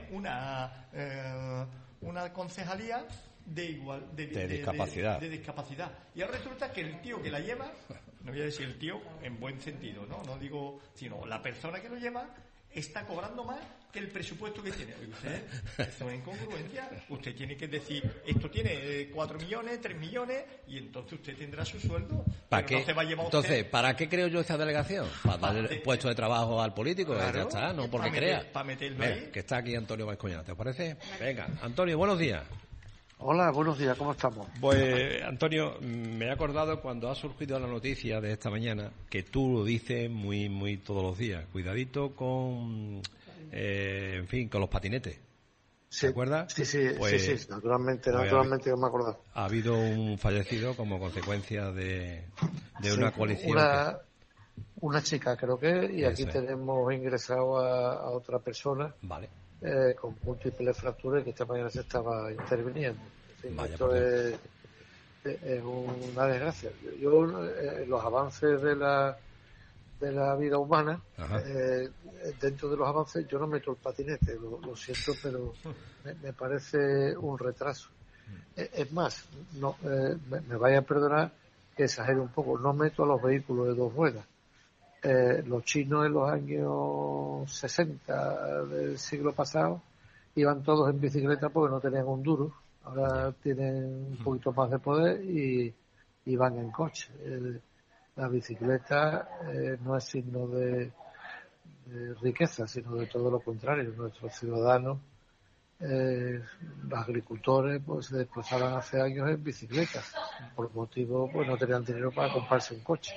una concejalía de discapacidad. Y ahora resulta que el tío que la lleva, no voy a decir el tío en buen sentido, no digo, sino la persona que lo lleva está cobrando más que el presupuesto que tiene. Usted, eso es incongruencia. Usted tiene que decir, esto tiene 4 millones, 3 millones, y entonces usted tendrá su sueldo. ¿Para qué? No se va a llevar entonces, ¿para qué creo yo esta delegación? Para darle puesto de trabajo al político, claro, ya está, no porque crea. Para meterlo ahí. Que está aquí Antonio Vascoñana, ¿te parece? Venga, Antonio, buenos días. Hola, buenos días, ¿cómo estamos? Pues, Antonio, me he acordado cuando ha surgido la noticia de esta mañana, que tú lo dices muy todos los días, cuidadito con, con los patinetes. Sí, ¿te acuerdas? Sí, naturalmente que me acuerdo. Ha habido un fallecido como consecuencia de una coalición. Una chica, creo que, y aquí tenemos ingresado a otra persona. Vale. Con múltiples fracturas que esta mañana se estaba interviniendo. Esto es una desgracia. Yo los avances de la vida humana, dentro de los avances yo no meto el patinete, lo siento, pero me parece un retraso. Es más, no me vaya a perdonar que exagere un poco, no meto a los vehículos de 2 ruedas. Los chinos en los años 60 del siglo pasado iban todos en bicicleta porque no tenían un duro. Ahora tienen un poquito más de poder y van en coche. La bicicleta no es signo de riqueza, sino de todo lo contrario. Nuestros ciudadanos, los agricultores, pues se desplazaban hace años en bicicletas. Por motivo, pues no tenían dinero para comprarse un coche.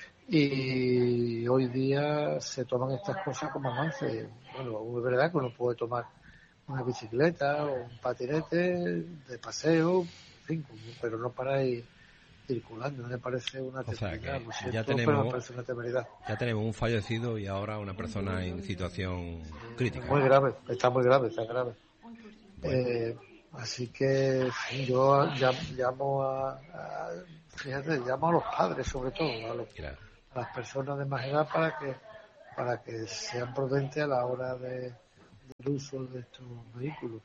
Y hoy día se toman estas cosas como avance. Bueno, es verdad que uno puede tomar una bicicleta o un patinete de paseo, en fin, pero no para ir circulando. Me parece una temeridad. Me parece una temeridad. Ya tenemos un fallecido y ahora una persona en situación crítica. Muy grave, está grave. Así que yo llamo a los padres, sobre todo, a las personas de más edad para que sean prudentes a la hora del uso de estos vehículos.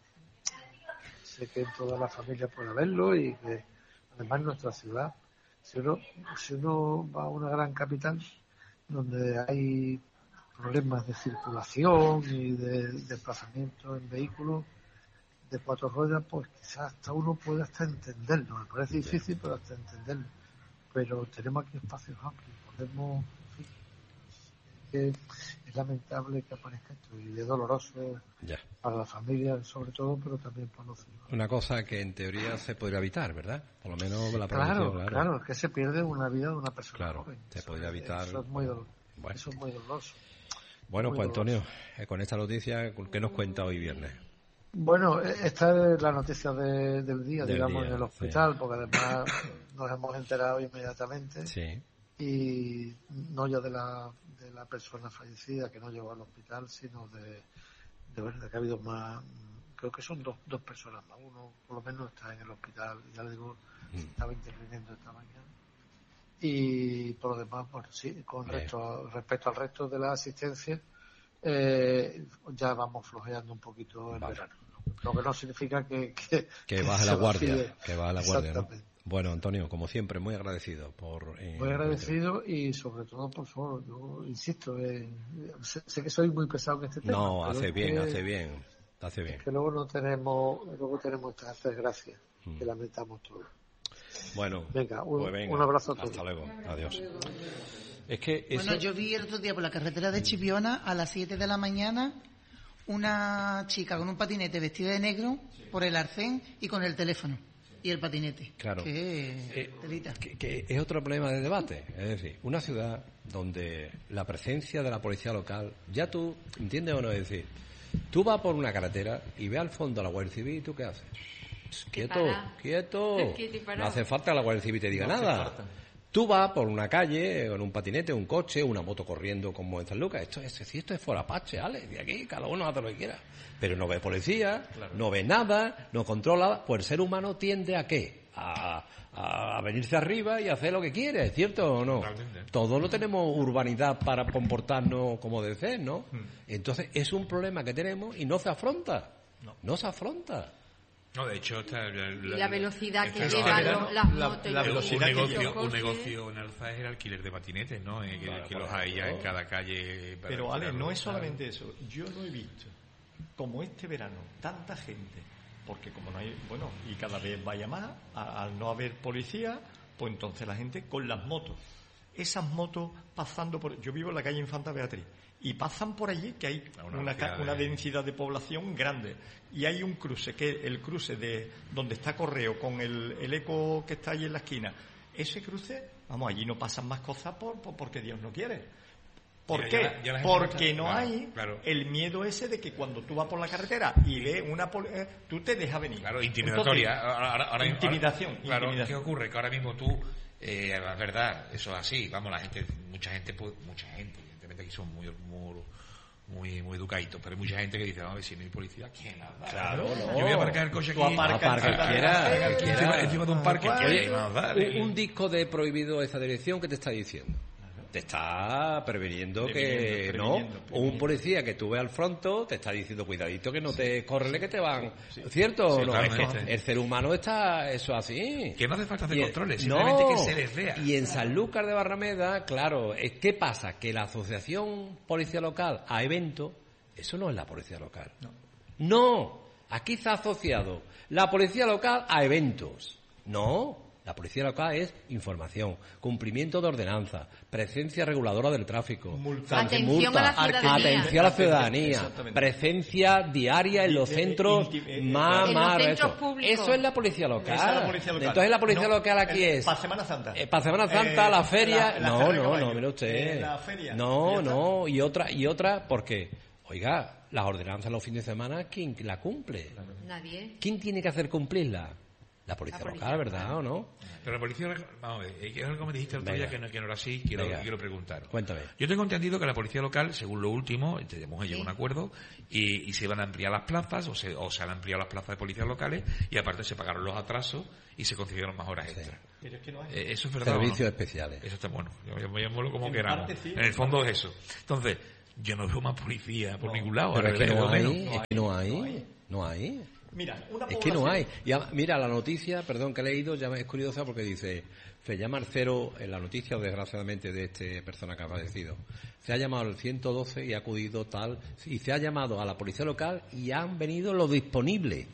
Sé que en toda la familia puede haberlo y que además en nuestra ciudad, si uno va a una gran capital donde hay problemas de circulación y de desplazamiento en vehículos de 4 ruedas, pues quizás hasta uno puede hasta entenderlo. Me parece difícil, pero hasta entenderlo. Pero tenemos aquí espacios amplios, podemos, en fin, que es lamentable que aparezca esto y es doloroso para la familia sobre todo, pero también para los ciudadanos. Una cosa que en teoría se podría evitar, ¿verdad? Por lo menos la prevención. Claro, es que se pierde una vida de una persona joven. Se podría evitar. Eso es muy doloroso. Bueno, pues Antonio, con esta noticia, ¿qué nos cuenta hoy viernes? Bueno, esta es la noticia del día, digamos, en el hospital, porque además nos hemos enterado inmediatamente. Sí. Y no ya de la persona fallecida que no llegó al hospital, sino de que ha habido más, creo que son dos personas más. Uno por lo menos está en el hospital, ya le digo, estaba interviniendo esta mañana. Y por lo demás, bueno, sí, respecto al resto de la asistencia, ya vamos flojeando un poquito el verano. Lo que no significa que baje la guardia. Que baje la guardia, ¿no? Bueno, Antonio, como siempre, muy agradecido muy agradecido y sobre todo, por favor, yo insisto, sé que soy muy pesado en este tema. No, hace bien. Es que luego tenemos estas desgracias que lamentamos todos. Bueno, venga, un abrazo a todos. Hasta luego, adiós. Bueno, yo vi el otro día por la carretera de Chipiona a las 7 de la mañana una chica con un patinete vestida de negro por el arcén y con el teléfono y el patinete. Claro. Que es otro problema de debate. Es decir, una ciudad donde la presencia de la policía local, ya tú, ¿entiendes o no? Es decir, tú vas por una carretera y ves al fondo a la Guardia Civil y ¿tú qué haces? Quieto. No hace falta que la Guardia Civil te diga nada. Tú vas por una calle con un patinete, un coche, una moto corriendo como en San Lucas. Esto es Forapache, ¿vale? De aquí cada uno hace lo que quiera. Pero no ve policía, no ve nada, no controla. Pues el ser humano tiende ¿a qué? A venirse arriba y hacer lo que quiere, ¿cierto o no? Totalmente. Todos no tenemos urbanidad para comportarnos como debe ser, ¿no? Entonces es un problema que tenemos y no se afronta. No se afronta. No, de hecho, la velocidad que llevan las motos. Un negocio en Alza es el alquiler de patinetes, ¿no? Que los hay ya en cada calle. Pero, Ale, no es solamente eso. Yo no he visto, como este verano, tanta gente, porque como no hay, bueno, y cada vez vaya más, al no haber policía, pues entonces la gente con las motos. Esas motos pasando por... Yo vivo en la calle Infanta Beatriz. Y pasan por allí, que hay una densidad de población grande. Y hay un cruce, que es el cruce de donde está Correo con el eco que está allí en la esquina. Ese cruce, vamos, allí no pasan más cosas porque Dios no quiere. ¿Por qué? Porque no hay el miedo ese de que cuando tú vas por la carretera y ves tú te dejas venir. Claro, intimidatoria. Entonces, intimidación. Claro, ¿qué ocurre? Que ahora mismo tú, la verdad, eso es así. Vamos, mucha gente, evidentemente aquí son muy educaditos, pero hay mucha gente que dice, a ver, si no hay policía, ¿quién anda? Claro, no. Yo voy a aparcar el coche aquí. Encima de un parque. Un disco de prohibido esa dirección, ¿qué te está diciendo? Te está previniendo que no, o un policía que tú ves al fronto te está diciendo cuidadito que no te córrele que te van, ¿cierto? Sí, no, es que el ser humano está eso así, que no hace falta hacer controles, simplemente que se les vea. Y en Sanlúcar de Barrameda, claro, ¿qué pasa? Que la asociación policía local a eventos, eso no es la policía local, no, aquí se ha asociado la policía local a eventos, no. La policía local es información, cumplimiento de ordenanza, presencia reguladora del tráfico, atención a la ciudadanía, presencia diaria en los centros más públicos. Eso es la policía local. Entonces la policía local aquí es para Semana Santa. Para Semana Santa, la feria. No, mire usted. La feria. No, y otra, porque, oiga, las ordenanzas los fines de semana, ¿quién la cumple? Nadie. ¿Quién tiene que hacer cumplirla? La policía local, ¿verdad o no? Pero la policía, vamos a ver, es algo que me dijiste el otro día que no era así, quiero preguntar. Cuéntame. Yo tengo entendido que la policía local, según lo último, llegó a un acuerdo y se iban a ampliar las plazas, o se han ampliado las plazas de policías locales, y aparte se pagaron los atrasos y se concedieron más horas extras. Pero es que no hay. Eso es verdad. Servicios especiales. Eso está bueno. Llamémoslo como queramos. Sí, en el fondo es eso. Entonces, yo no veo más policía por ningún lado. Pero es que no hay. Mira, es que no hay. Mira, la noticia, perdón, que he leído, ya es curiosa porque dice, se llama al 0, en la noticia, desgraciadamente, de esta persona que ha fallecido. Se ha llamado al 112 y ha acudido tal, y se ha llamado a la policía local y han venido los disponibles.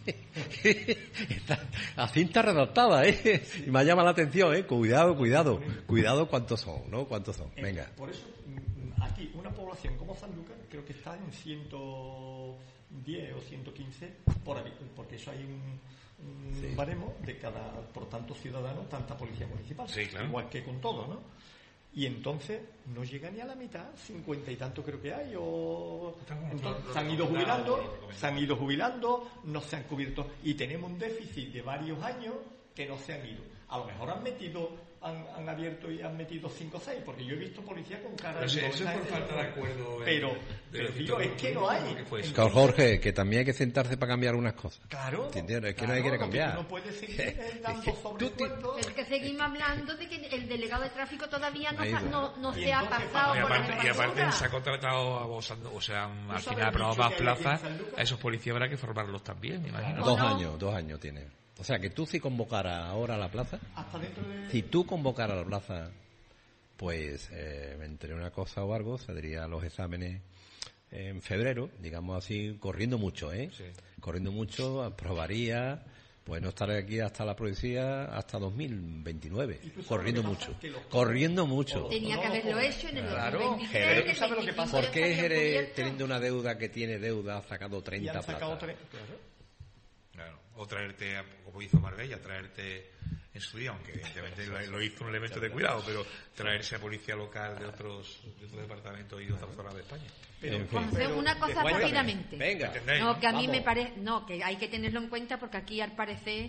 La cinta redactada, Y me llama la atención, Cuidado cuántos son, ¿no? ¿Cuántos son? Venga. Por eso, aquí, una población como Sanlúcar, creo que está en 110 o 115 porque eso hay un baremo de cada, por tanto ciudadano, tanta policía municipal, claro. Igual que con todo, ¿no? Y entonces no llega ni a la mitad, 50 y tanto creo que hay, entonces, se han ido jubilando, no se han cubierto, y tenemos un déficit de varios años que no se han ido. A lo mejor han abierto y han metido 5 o 6, porque yo he visto policía con cara de... Eso es por falta de acuerdo. Pero digo, es que no hay. Claro, Jorge, que también hay que sentarse para cambiar unas cosas. Claro. ¿Entiendes? Es que no hay que cambiar. No puedes seguir dando sobresueldos. Es que seguimos hablando de que el delegado de tráfico todavía no se ha pasado por la y aparte se ha contratado, al final aprobado más plazas, a esos policías habrá que formarlos también, me imagino. 2 años tiene. O sea, que tú si convocaras ahora a la plaza, si tú convocaras a la plaza, pues entre una cosa o algo, saldría los exámenes en febrero, digamos así, corriendo mucho, Sí. Corriendo mucho, aprobaría, pues no estaré aquí hasta la policía hasta 2029, corriendo mucho. Tenía que haberlo hecho en el 2023. ¿Tú sabes lo que pasa? ¿Por qué Jerez, teniendo una deuda que tiene deuda, ha sacado 30 plazas? Claro. O traerte, como hizo Marbella, traerte en su día, aunque evidentemente lo hizo un elemento de cuidado, pero traerse a policía local de otros departamentos y de otras zonas de España. Pero una cosa rápidamente. Venga. No, que a mí me parece, que hay que tenerlo en cuenta porque aquí al parecer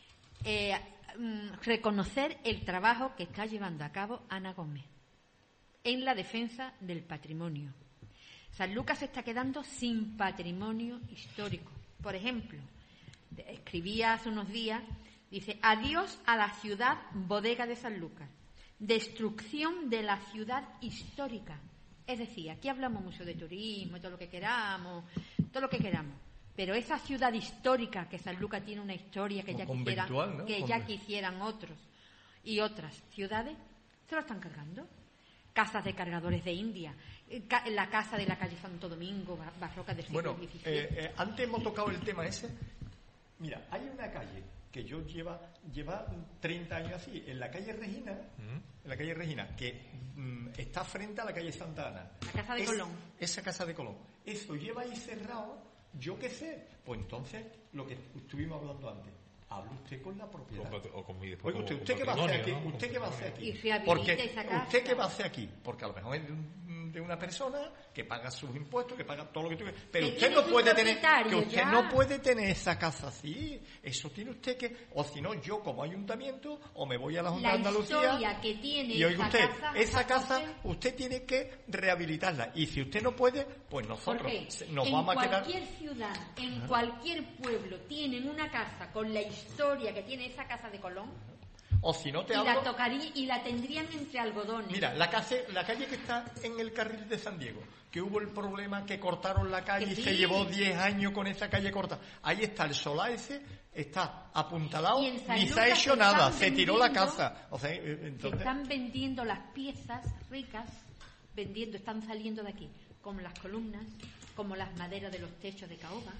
reconocer el trabajo que está llevando a cabo Ana Gómez en la defensa del patrimonio. Sanlúcar se está quedando sin patrimonio histórico. Por ejemplo, escribía hace unos días, dice: adiós a la ciudad bodega de Sanlúcar, destrucción de la ciudad histórica. Es decir, aquí hablamos mucho de turismo, todo lo que queramos, pero esa ciudad histórica, que Sanlúcar tiene una historia que ya quisieran otros y otras ciudades, se lo están cargando. Casas de cargadores de India, la casa de la calle Santo Domingo, barroca del siglo XVII. Antes hemos tocado el tema ese. Mira, hay una calle que yo lleva 30 años así, en la calle Regina, que está frente a la calle Santa Ana. La casa de Colón. Esa casa de Colón. Eso lleva ahí cerrado, yo qué sé. Pues entonces, lo que estuvimos hablando antes, hable usted con la propiedad. Oiga, ¿usted qué va a hacer aquí? ¿no? ¿Usted qué va a hacer aquí? Porque ¿usted qué va a hacer aquí? Porque a lo mejor es de una persona que paga sus impuestos, que paga todo lo que tú quieras. Pero usted no puede tener esa casa así. Eso tiene usted que, o si no, yo como ayuntamiento, o me voy a la Junta de Andalucía que tiene y oiga usted, esa casa usted tiene que rehabilitarla. Y si usted no puede, pues nosotros nos vamos a quedar. En cualquier ciudad, en cualquier pueblo, tienen una casa con la historia que tiene esa casa de Colón. O si no te hablo, y la tendrían entre algodones. Mira, la calle que está en el carril de San Diego, que hubo el problema que cortaron la calle y se llevó 10 años con esa calle corta. Ahí está el solar ese, está apuntalado, ni se ha hecho nada, se tiró la casa. O sea, entonces... Se están vendiendo las piezas ricas, están saliendo de aquí, como las columnas, como las maderas de los techos de caoba.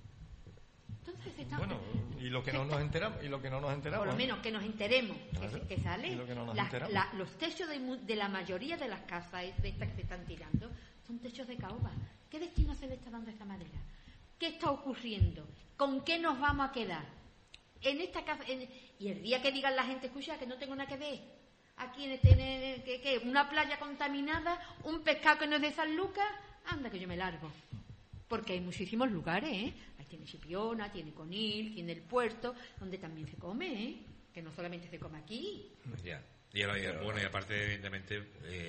Bueno, y lo que no nos enteramos, por lo menos que nos enteremos, que sale los techos de la mayoría de las casas de estas que se están tirando son techos de caoba. ¿Qué destino se le está dando a esta madera? ¿Qué está ocurriendo? ¿Con qué nos vamos a quedar? En esta casa, y el día que digan la gente, escucha, que no tengo nada que ver, aquí una playa contaminada, un pescado que no es de Sanlúcar, anda que yo me largo. Porque hay muchísimos lugares, ¿eh? Ahí tiene Chipiona, tiene Conil, tiene el puerto, donde también se come, ¿eh? Que no solamente se come aquí. Ya. Y aparte, evidentemente,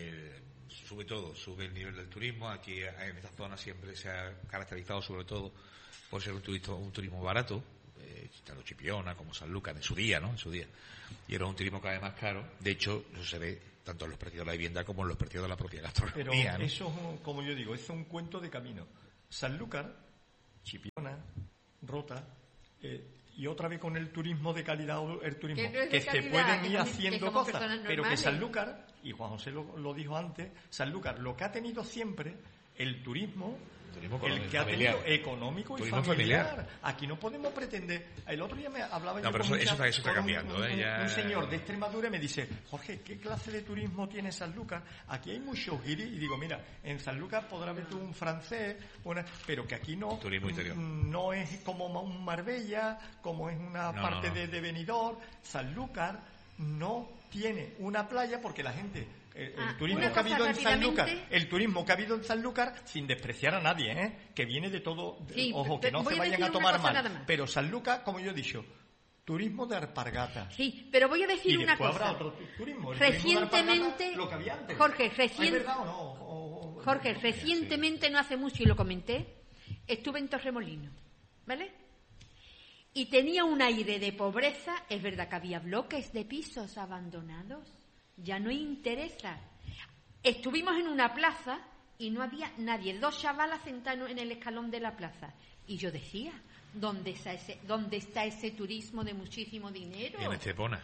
sube el nivel del turismo. Aquí en esta zona siempre se ha caracterizado sobre todo por ser un turismo barato, tanto Chipiona como Sanlúcar en su día. Y era un turismo cada vez más caro. De hecho, eso se ve tanto en los precios de la vivienda como en los precios de la propia gastronomía. Pero eso, como yo digo, es un cuento de camino. Sanlúcar, Chipiona, Rota, y otra vez con el turismo de calidad, el turismo que se pueden ir haciendo cosas, pero que Sanlúcar, y Juan José lo dijo antes, Sanlúcar lo que ha tenido siempre el turismo el que ha tenido económico y familiar. Aquí no podemos pretender. El otro día me hablaba yo con eso está cambiando. Un señor de Extremadura me dice: Jorge, ¿qué clase de turismo tiene Sanlúcar? Aquí hay muchos guiris. Y digo, mira, en Sanlúcar podrás ver tú un francés, pero que aquí no, no es como un Marbella, como es una parte de Benidorm. Sanlúcar no tiene una playa porque la gente... El turismo que ha habido en Sanlúcar, sin despreciar a nadie, que viene de todo, ojo, que no se vayan a tomar mal, pero Sanlúcar, como yo he dicho, turismo de alpargata. Sí, pero voy a decir una cosa. Habrá otro turismo, recientemente, lo que había antes. Jorge, recientemente, no hace mucho, y lo comenté, estuve en Torremolinos, ¿vale? Y tenía un aire de pobreza. Es verdad que había bloques de pisos abandonados. Ya no interesa. Estuvimos en una plaza y no había nadie, 2 chavalas sentados en el escalón de la plaza. Y yo decía, ¿dónde está ese turismo de muchísimo dinero? En Estepona.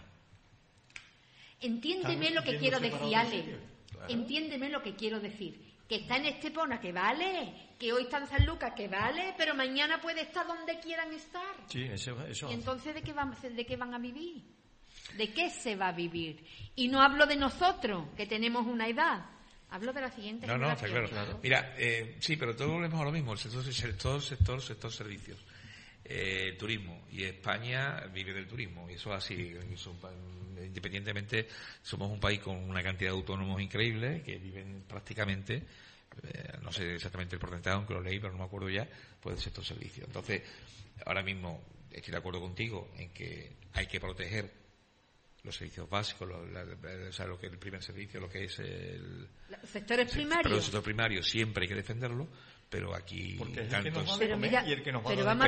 Entiéndeme lo que quiero decir, Ale. Claro. Entiéndeme lo que quiero decir. Que está en Estepona, que vale. Que hoy está en Sanlúcar, que vale. Pero mañana puede estar donde quieran estar. Sí, eso. ¿Y entonces de qué van a vivir? ¿De qué se va a vivir? Y no hablo de nosotros, que tenemos una edad. Hablo de la siguiente generación. No, está claro. Mira, sí, pero todos volvemos a lo mismo. El sector servicios. El turismo. Y España vive del turismo. Y eso es así. Independientemente, somos un país con una cantidad de autónomos increíble que viven prácticamente, no sé exactamente el porcentaje, aunque lo leí, pero no me acuerdo ya, pues del sector servicios. Entonces, ahora mismo estoy de acuerdo contigo en que hay que proteger los servicios básicos, lo que es el primer servicio, lo que es el sectores primarios. Pero el sector primario siempre hay que defenderlo, pero aquí porque es el que nos va a comer y el que nos va a dar.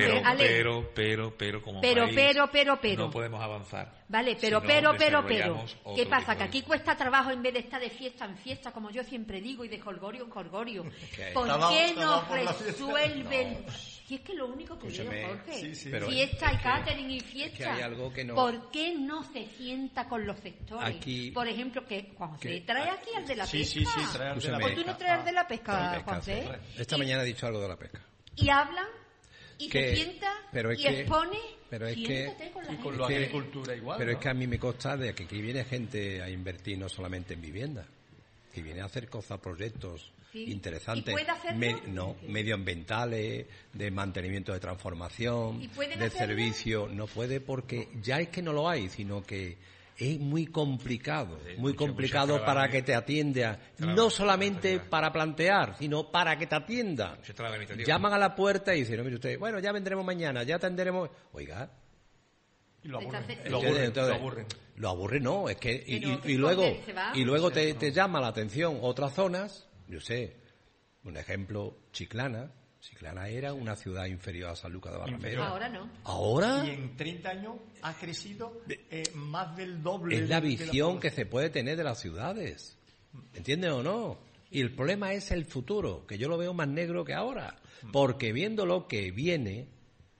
Pero como país no podemos avanzar. Vale, pero ¿qué pasa? Que aquí cuesta trabajo en vez de estar de fiesta en fiesta, como yo siempre digo, y de jolgorio en jolgorio. ¿Por qué no resuelven? Si es que lo único que veo, Jorge, fiesta y catering y fiesta, ¿por qué no se sienta con los sectores? Aquí, por ejemplo, que Juan José trae aquí al de la pesca. Sí, trae al de la pesca. ¿Por tú no traes al de la pesca, Juan José? Esta mañana ha dicho algo de la pesca. Y hablan, y se sienta, y expone, pero es que con la agricultura igual. Pero es que a mí me consta de que aquí viene gente a invertir no solamente en vivienda, que viene a hacer cosas, proyectos interesantes, medioambientales, de mantenimiento de transformación, de servicio. No puede porque ya es que no lo hay, sino que es muy complicado, para que te atienda, no solamente para plantear, sino para que te atienda. Llaman a la puerta y dicen, no, mire usted, bueno, ya vendremos mañana, ya atenderemos. Oiga. Y lo aburren. Lo aburre, no, es que y luego te llama la atención otras zonas. Yo sé, un ejemplo, Chiclana era una ciudad inferior a Sanlúcar de Barrameda. Ahora no. ¿Ahora? Y en 30 años ha crecido más del doble. Es la visión que se puede tener de las ciudades. ¿Entiendes o no? Y el problema es el futuro, que yo lo veo más negro que ahora. Porque viendo lo que viene,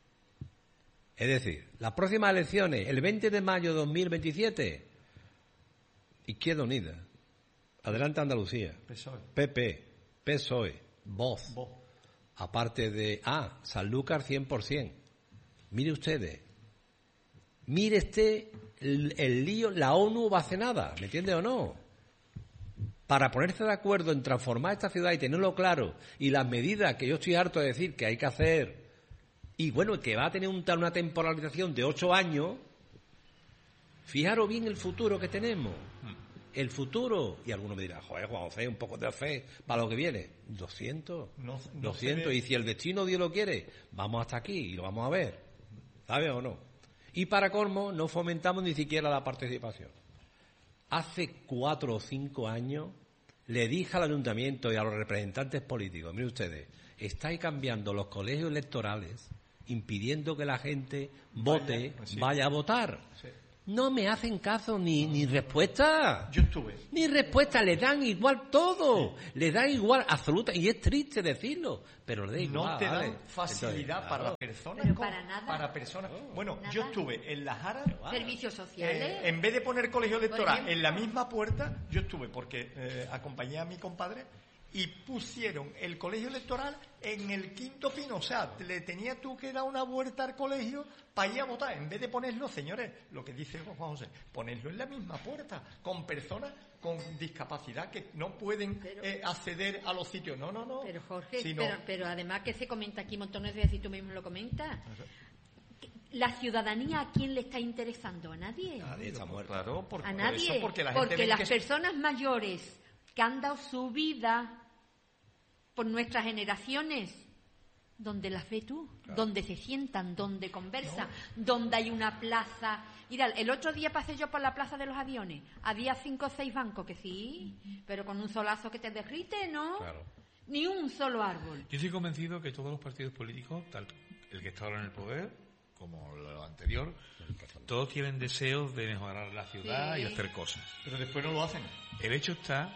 es decir, las próximas elecciones, el 20 de mayo de 2027, Izquierda Unida, Adelante Andalucía, PSOE. PP, PSOE, Voz. Aparte de Sanlúcar 100%. Mire usted el lío, la ONU va a hacer nada, ¿me entiende o no? Para ponerse de acuerdo en transformar esta ciudad y tenerlo claro, y las medidas que yo estoy harto de decir que hay que hacer, y bueno, que va a tener una temporalización de 8 años, fijaros bien el futuro que tenemos. el futuro. Y alguno me dirá, joder, Juan José, un poco de fe para lo que viene. 200. 200. Y si el destino Dios lo quiere, vamos hasta aquí y lo vamos a ver. ¿Sabes o no? Y para colmo, no fomentamos ni siquiera la participación. Hace 4 o 5 años le dije al ayuntamiento y a los representantes políticos, miren ustedes, estáis cambiando los colegios electorales, impidiendo que la gente vote, vaya a votar. Sí. No me hacen caso ni respuesta. Yo estuve. Ni respuesta, le dan igual todo. Sí. Le dan igual, absoluta. Y es triste decirlo, pero le da igual. No te dan facilidad. Entonces, para las personas. Pero para nada. Para personas. Bueno, nada. Yo estuve en las Jara. Servicios sociales. En vez de poner colegio electoral en la misma puerta, yo estuve porque acompañé a mi compadre y pusieron el colegio electoral en el quinto pino. O sea, le tenía tú que dar una vuelta al colegio para ir a votar. En vez de ponerlo, señores, lo que dice Juan José, ponerlo en la misma puerta, con personas con discapacidad que no pueden acceder a los sitios. No. Pero Jorge, pero además que se comenta aquí montones de veces y tú mismo lo comentas. ¿La ciudadanía a quién le está interesando? ¿A nadie? Nadie está muerto. Claro, a nadie. Porque las personas mayores que han dado su vida por nuestras generaciones, donde las ve tú, donde se sientan, donde conversan, donde hay una plaza. Mira, el otro día pasé yo por la plaza de los aviones, había 5 o 6 bancos, que sí, pero con un solazo que te derrite, ¿no? Claro. Ni un solo árbol. Yo estoy convencido que todos los partidos políticos, tal el que está ahora en el poder, como lo anterior, todos tienen deseos de mejorar la ciudad y hacer cosas. Pero después no lo hacen. El hecho está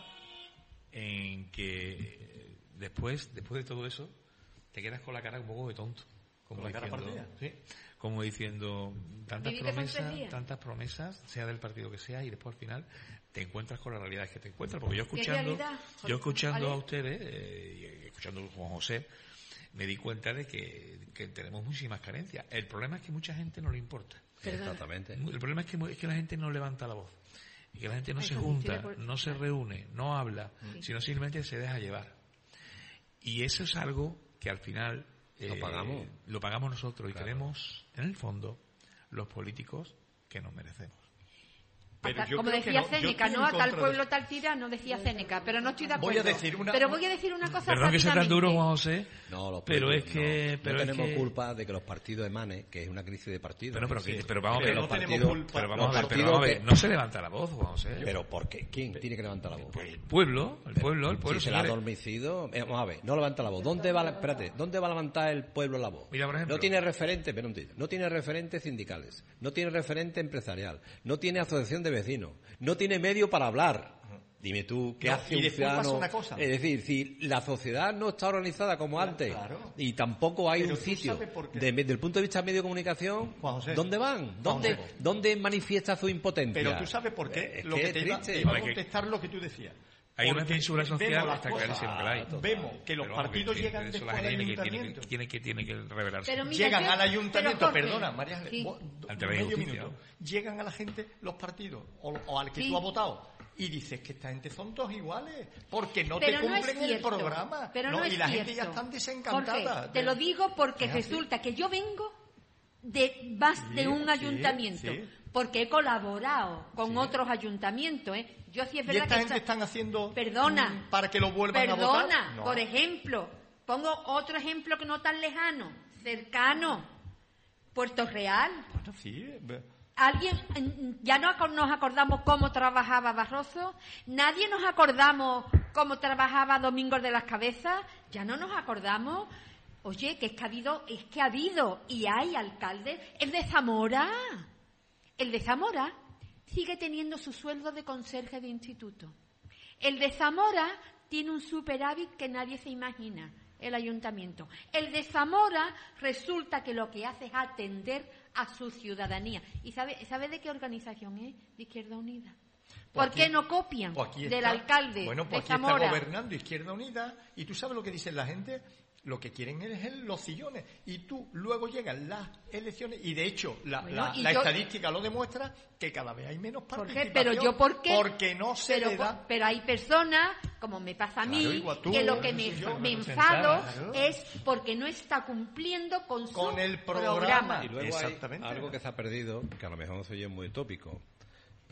en que después de todo eso te quedas con la cara un poco de tonto, como la cara partida, ¿sí? Como diciendo tantas promesas, sea del partido que sea, y después al final te encuentras con la realidad que te encuentras. Porque yo escuchando a ustedes y escuchando a Juan José, me di cuenta de que tenemos muchísimas carencias. El problema es que mucha gente no le importa. Exactamente. El problema es que la gente no levanta la voz. Y que la gente no se junta, no se reúne, no habla, sino simplemente se deja llevar. Y eso es algo que al final lo pagamos nosotros, y tenemos, en el fondo, los políticos que nos merecemos. Como decía Séneca, ¿no? A tal pueblo, tal tirano, decía Séneca, pero no estoy de acuerdo. Pero voy a decir una cosa. Perdón que sea tan duro, Juan José. No, pero es que no tenemos culpa de que los partidos emanen, que es una crisis de partidos. Pero vamos a ver, no se levanta la voz, Juan José. Pero ¿por qué? ¿Quién tiene que levantar la voz? Pues el pueblo. Si se la ha adormecido, vamos a ver, no levanta la voz. ¿Dónde va a levantar el pueblo la voz? Mira, por ejemplo, no tiene referente, no tiene referentes sindicales, no tiene referente empresarial, no tiene asociación de vecinos, no tiene medio para hablar. Dime tú, ¿qué hace un ciudadano? Es decir, si la sociedad no está organizada como antes, y tampoco hay un sitio, desde el punto de vista de medio de comunicación, ¿dónde van? ¿Dónde manifiesta su impotencia? Pero tú sabes por qué. Lo que te iba a contestar lo que tú decías. Hay una censura social hasta clarísimo que la hay. Vemos que los partidos llegan después al ayuntamiento. Tiene que revelarse. Llegan al ayuntamiento, perdona, María Ángeles, llegan a la gente los partidos, o al que tú has votado, y dices que esta gente son todos iguales, porque no te cumplen el programa. Y la gente ya están desencantada. Jorge, te lo digo porque resulta que yo vengo de más de un ayuntamiento. Porque he colaborado con otros ayuntamientos, Yo sí es verdad ¿Y esta gente están haciendo perdona, para que lo vuelvan a votar? Por ejemplo, pongo otro ejemplo que no tan lejano, cercano, Puerto Real. Bueno, sí. ¿Alguien, ya no nos acordamos cómo trabajaba Barroso? ¿Nadie nos acordamos cómo trabajaba Domingos de las Cabezas? ¿Ya no nos acordamos? Oye, que ha habido y hay alcaldes. El de Zamora sigue teniendo su sueldo de conserje de instituto. El de Zamora tiene un superávit que nadie se imagina, el ayuntamiento. El de Zamora resulta que lo que hace es atender a su ciudadanía. ¿Y sabe de qué organización es? De Izquierda Unida. ¿Por qué no copian del alcalde de Zamora? Está gobernando Izquierda Unida, y tú sabes lo que dice la gente. Lo que quieren es los sillones, y tú luego llegan las elecciones, y de hecho la estadística lo demuestra, que cada vez hay menos participación. ¿Por qué? Porque no se le da. Pero hay personas, como me pasa a mí, que lo que me enfado es porque no está cumpliendo con el programa. Y luego hay algo que se ha perdido, que a lo mejor no se oye muy utópico,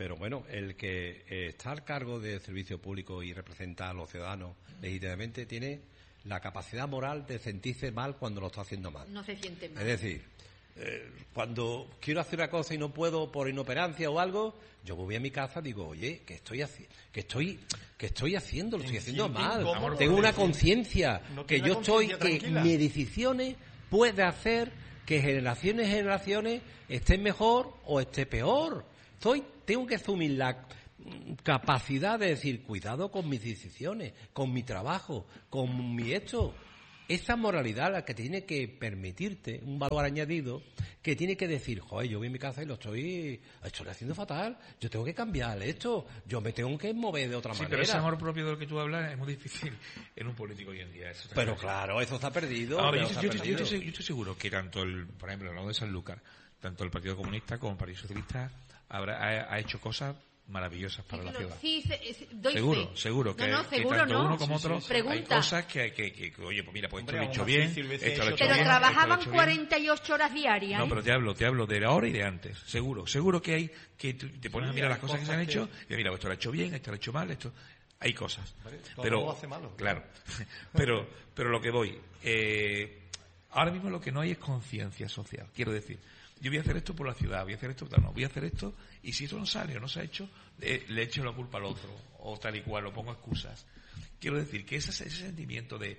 Pero bueno, el que está al cargo del servicio público y representa a los ciudadanos legítimamente tiene la capacidad moral de sentirse mal cuando lo está haciendo mal. No se siente mal. Es decir, cuando quiero hacer una cosa y no puedo por inoperancia o algo, yo voy a mi casa y digo, oye, que estoy haciendo, lo estoy haciendo mal. Tengo una conciencia, que yo estoy, que mis decisiones puede hacer que generaciones estén mejor o esté peor. Tengo que asumir la capacidad de decir, cuidado con mis decisiones, con mi trabajo, con mi hecho. Esa moralidad la que tiene que permitirte un valor añadido, que tiene que decir, joder, yo voy a mi casa y lo estoy haciendo fatal, yo tengo que cambiar esto, yo me tengo que mover de otra manera. Pero ese amor propio del que tú hablas es muy difícil en un político hoy en día. Pero claro, eso está perdido. Ahora, yo estoy seguro que tanto por ejemplo, hablando de Sanlúcar, tanto el Partido Comunista como el Partido Socialista ha hecho cosas maravillosas para la ciudad. Sí, seguro que tanto uno como otro hay cosas que oye, pues mira, pues esto lo he hecho bien, esto lo he hecho bien. Pero trabajaban 48 horas diarias. No, pero te hablo de ahora y de antes. Seguro que hay, que te pones a mirar las cosas que se han hecho y mira, esto lo he hecho bien, esto lo he hecho mal, esto... Hay cosas. Pero lo hace malo. Claro. pero lo que voy, ahora mismo lo que no hay es conciencia social. Quiero decir, yo voy a hacer esto por la ciudad, voy a hacer esto, no, voy a hacer esto, y si esto no sale o no se ha hecho, le echo la culpa al otro, o tal y cual, o pongo excusas. Quiero decir que ese sentimiento de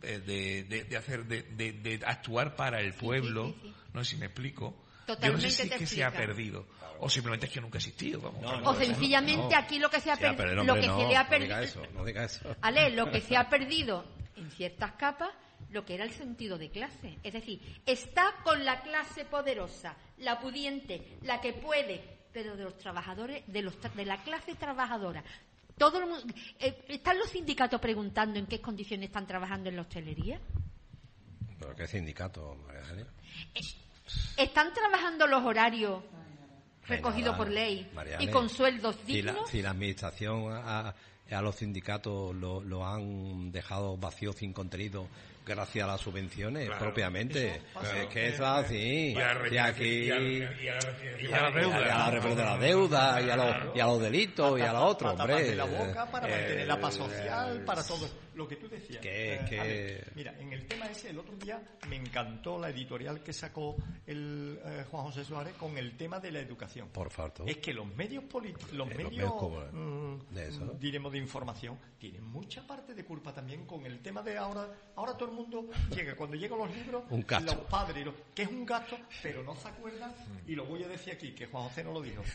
actuar para el pueblo, sí. No sé si me explico, totalmente. Yo no sé si es que se ha perdido, o simplemente es que nunca ha existido. O sencillamente aquí lo que se ha perdido, lo que se le ha perdido, no diga eso. Ale, lo que se ha perdido en ciertas capas, lo que era el sentido de clase. Es decir, está con la clase poderosa, la pudiente, la que puede, pero de los trabajadores, de la clase trabajadora. Todo el mundo, ¿están los sindicatos preguntando en qué condiciones están trabajando en la hostelería? ¿Pero qué sindicato, María Ángeles? ¿Están trabajando los horarios recogidos por ley y con sueldos dignos? Si la administración a los sindicatos lo han dejado vacío sin contenido gracias a las subvenciones, claro, propiamente. Es que eso es así. Y aquí... Y a la represión de la deuda, y a los delitos, y a los otros, hombre. La boca para mantener la paz social, para todo lo que tú decías. Mira, en el tema ese, el otro día me encantó la editorial que sacó el Juan José Suárez con el tema de la educación. Por favor. Es que los medios diremos de información, tienen mucha parte de culpa también con el tema de ahora todo el mundo llega, cuando llegan los libros, los padres, que es un gasto, pero no se acuerdan, y lo voy a decir aquí, que Juan José no lo dijo,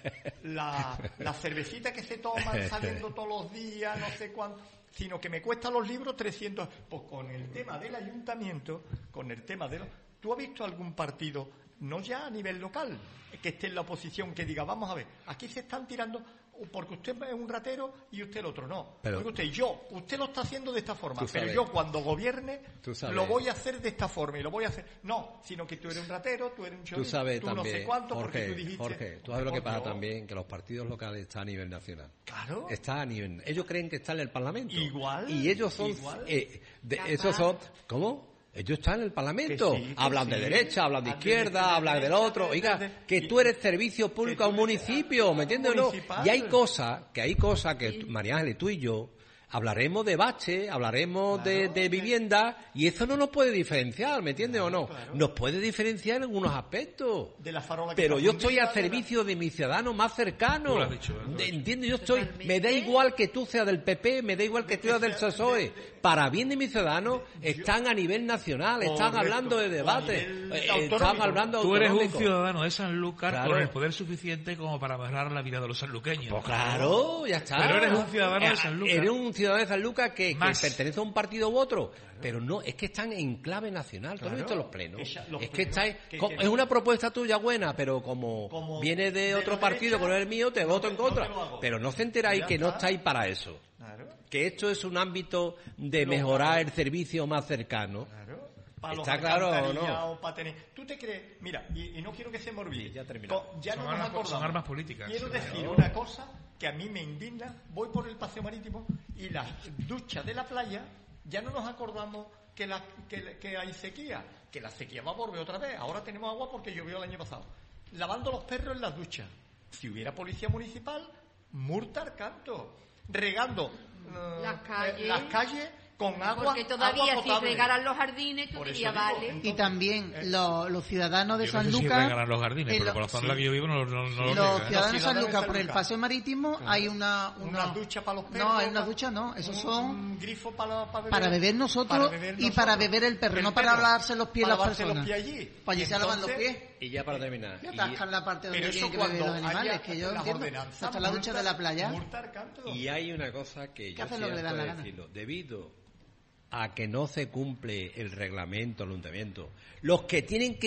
la cervecita que se toman saliendo todos los días, no sé cuánto, sino que me cuestan los libros 300, pues con el tema del ayuntamiento, ¿tú has visto algún partido, no ya a nivel local, que esté en la oposición, que diga, vamos a ver, aquí se están tirando... porque usted es un ratero y usted el otro no. Pero, usted lo está haciendo de esta forma, pero yo cuando gobierne lo voy a hacer de esta forma y lo voy a hacer. No, sino que tú eres un ratero, tú eres un chorizo, tú también, no sé cuánto, Jorge, porque tú dijiste... Jorge, tú sabes lo que pasa también, que los partidos locales están a nivel nacional. Claro. Está a nivel... Ellos creen que están en el Parlamento. Igual. Y ellos son... esos son... ¿Cómo? Ellos están en el Parlamento, hablan de derecha, hablan de izquierda, hablan del otro. Oiga, que tú eres servicio público a un municipio, ¿me entiendes o no? Y hay cosas que María Ángeles, tú y yo hablaremos de bache, hablaremos de vivienda, y eso no nos puede diferenciar, ¿me entiendes o no? Claro. Nos puede diferenciar en algunos aspectos. De la farola, pero yo estoy al servicio de mis ciudadanos más cercanos. ¿Entiendes? Yo estoy, me da igual que tú seas del PP, me da igual que tú seas del PSOE. Para bien de mis ciudadanos, están a nivel nacional, están hablando de debate, están hablando Tú eres un ciudadano de Sanlúcar con el poder suficiente como para mejorar la vida de los sanluqueños. Pues claro, ya está. Pero eres un ciudadano de Sanlúcar. Eres un ciudadano de Sanlúcar que pertenece a un partido u otro, pero no, es que están en clave nacional. ¿Tú has visto los plenos? Es que estáis, es una propuesta tuya buena, pero como viene de otro partido que no es el mío, te voto en contra. Pero no se enteráis que no estáis para eso. Que esto es un ámbito de mejorar el servicio más cercano. ¿Está claro o no? ¿Tú te crees? Mira, y no quiero que se me olvide. Ya terminamos. Ya no nos acordamos. Son armas políticas. Quiero decir una cosa que a mí me indigna. Voy por el paseo marítimo y las duchas de la playa, ya no nos acordamos que hay sequía. Que la sequía va a volver otra vez. Ahora tenemos agua porque llovió el año pasado. Lavando los perros en las duchas. si hubiera policía municipal, multa al canto, regando las calles con agua. Porque todavía agua si regaran los jardines, tú dirías, vale. Entonces, y también los ciudadanos de San Lucas. Si regalan los jardines, pero por la zona en la que yo vivo no los ciudadanos de San Lucas, por el paseo marítimo, hay una ducha para los perros. No, hay una ducha, no. Esos son un grifo para beber nosotros y para beber el perro, no para lavarse los pies las personas. Allí. Pues allí se lavan los pies. Y ya para terminar. Y atascan la parte donde tienen que beber los animales, que yo entiendo. Hasta la ducha de la playa. Y hay una cosa que yo siento decirlo. Debido a que no se cumple el reglamento, el ayuntamiento, los que tienen que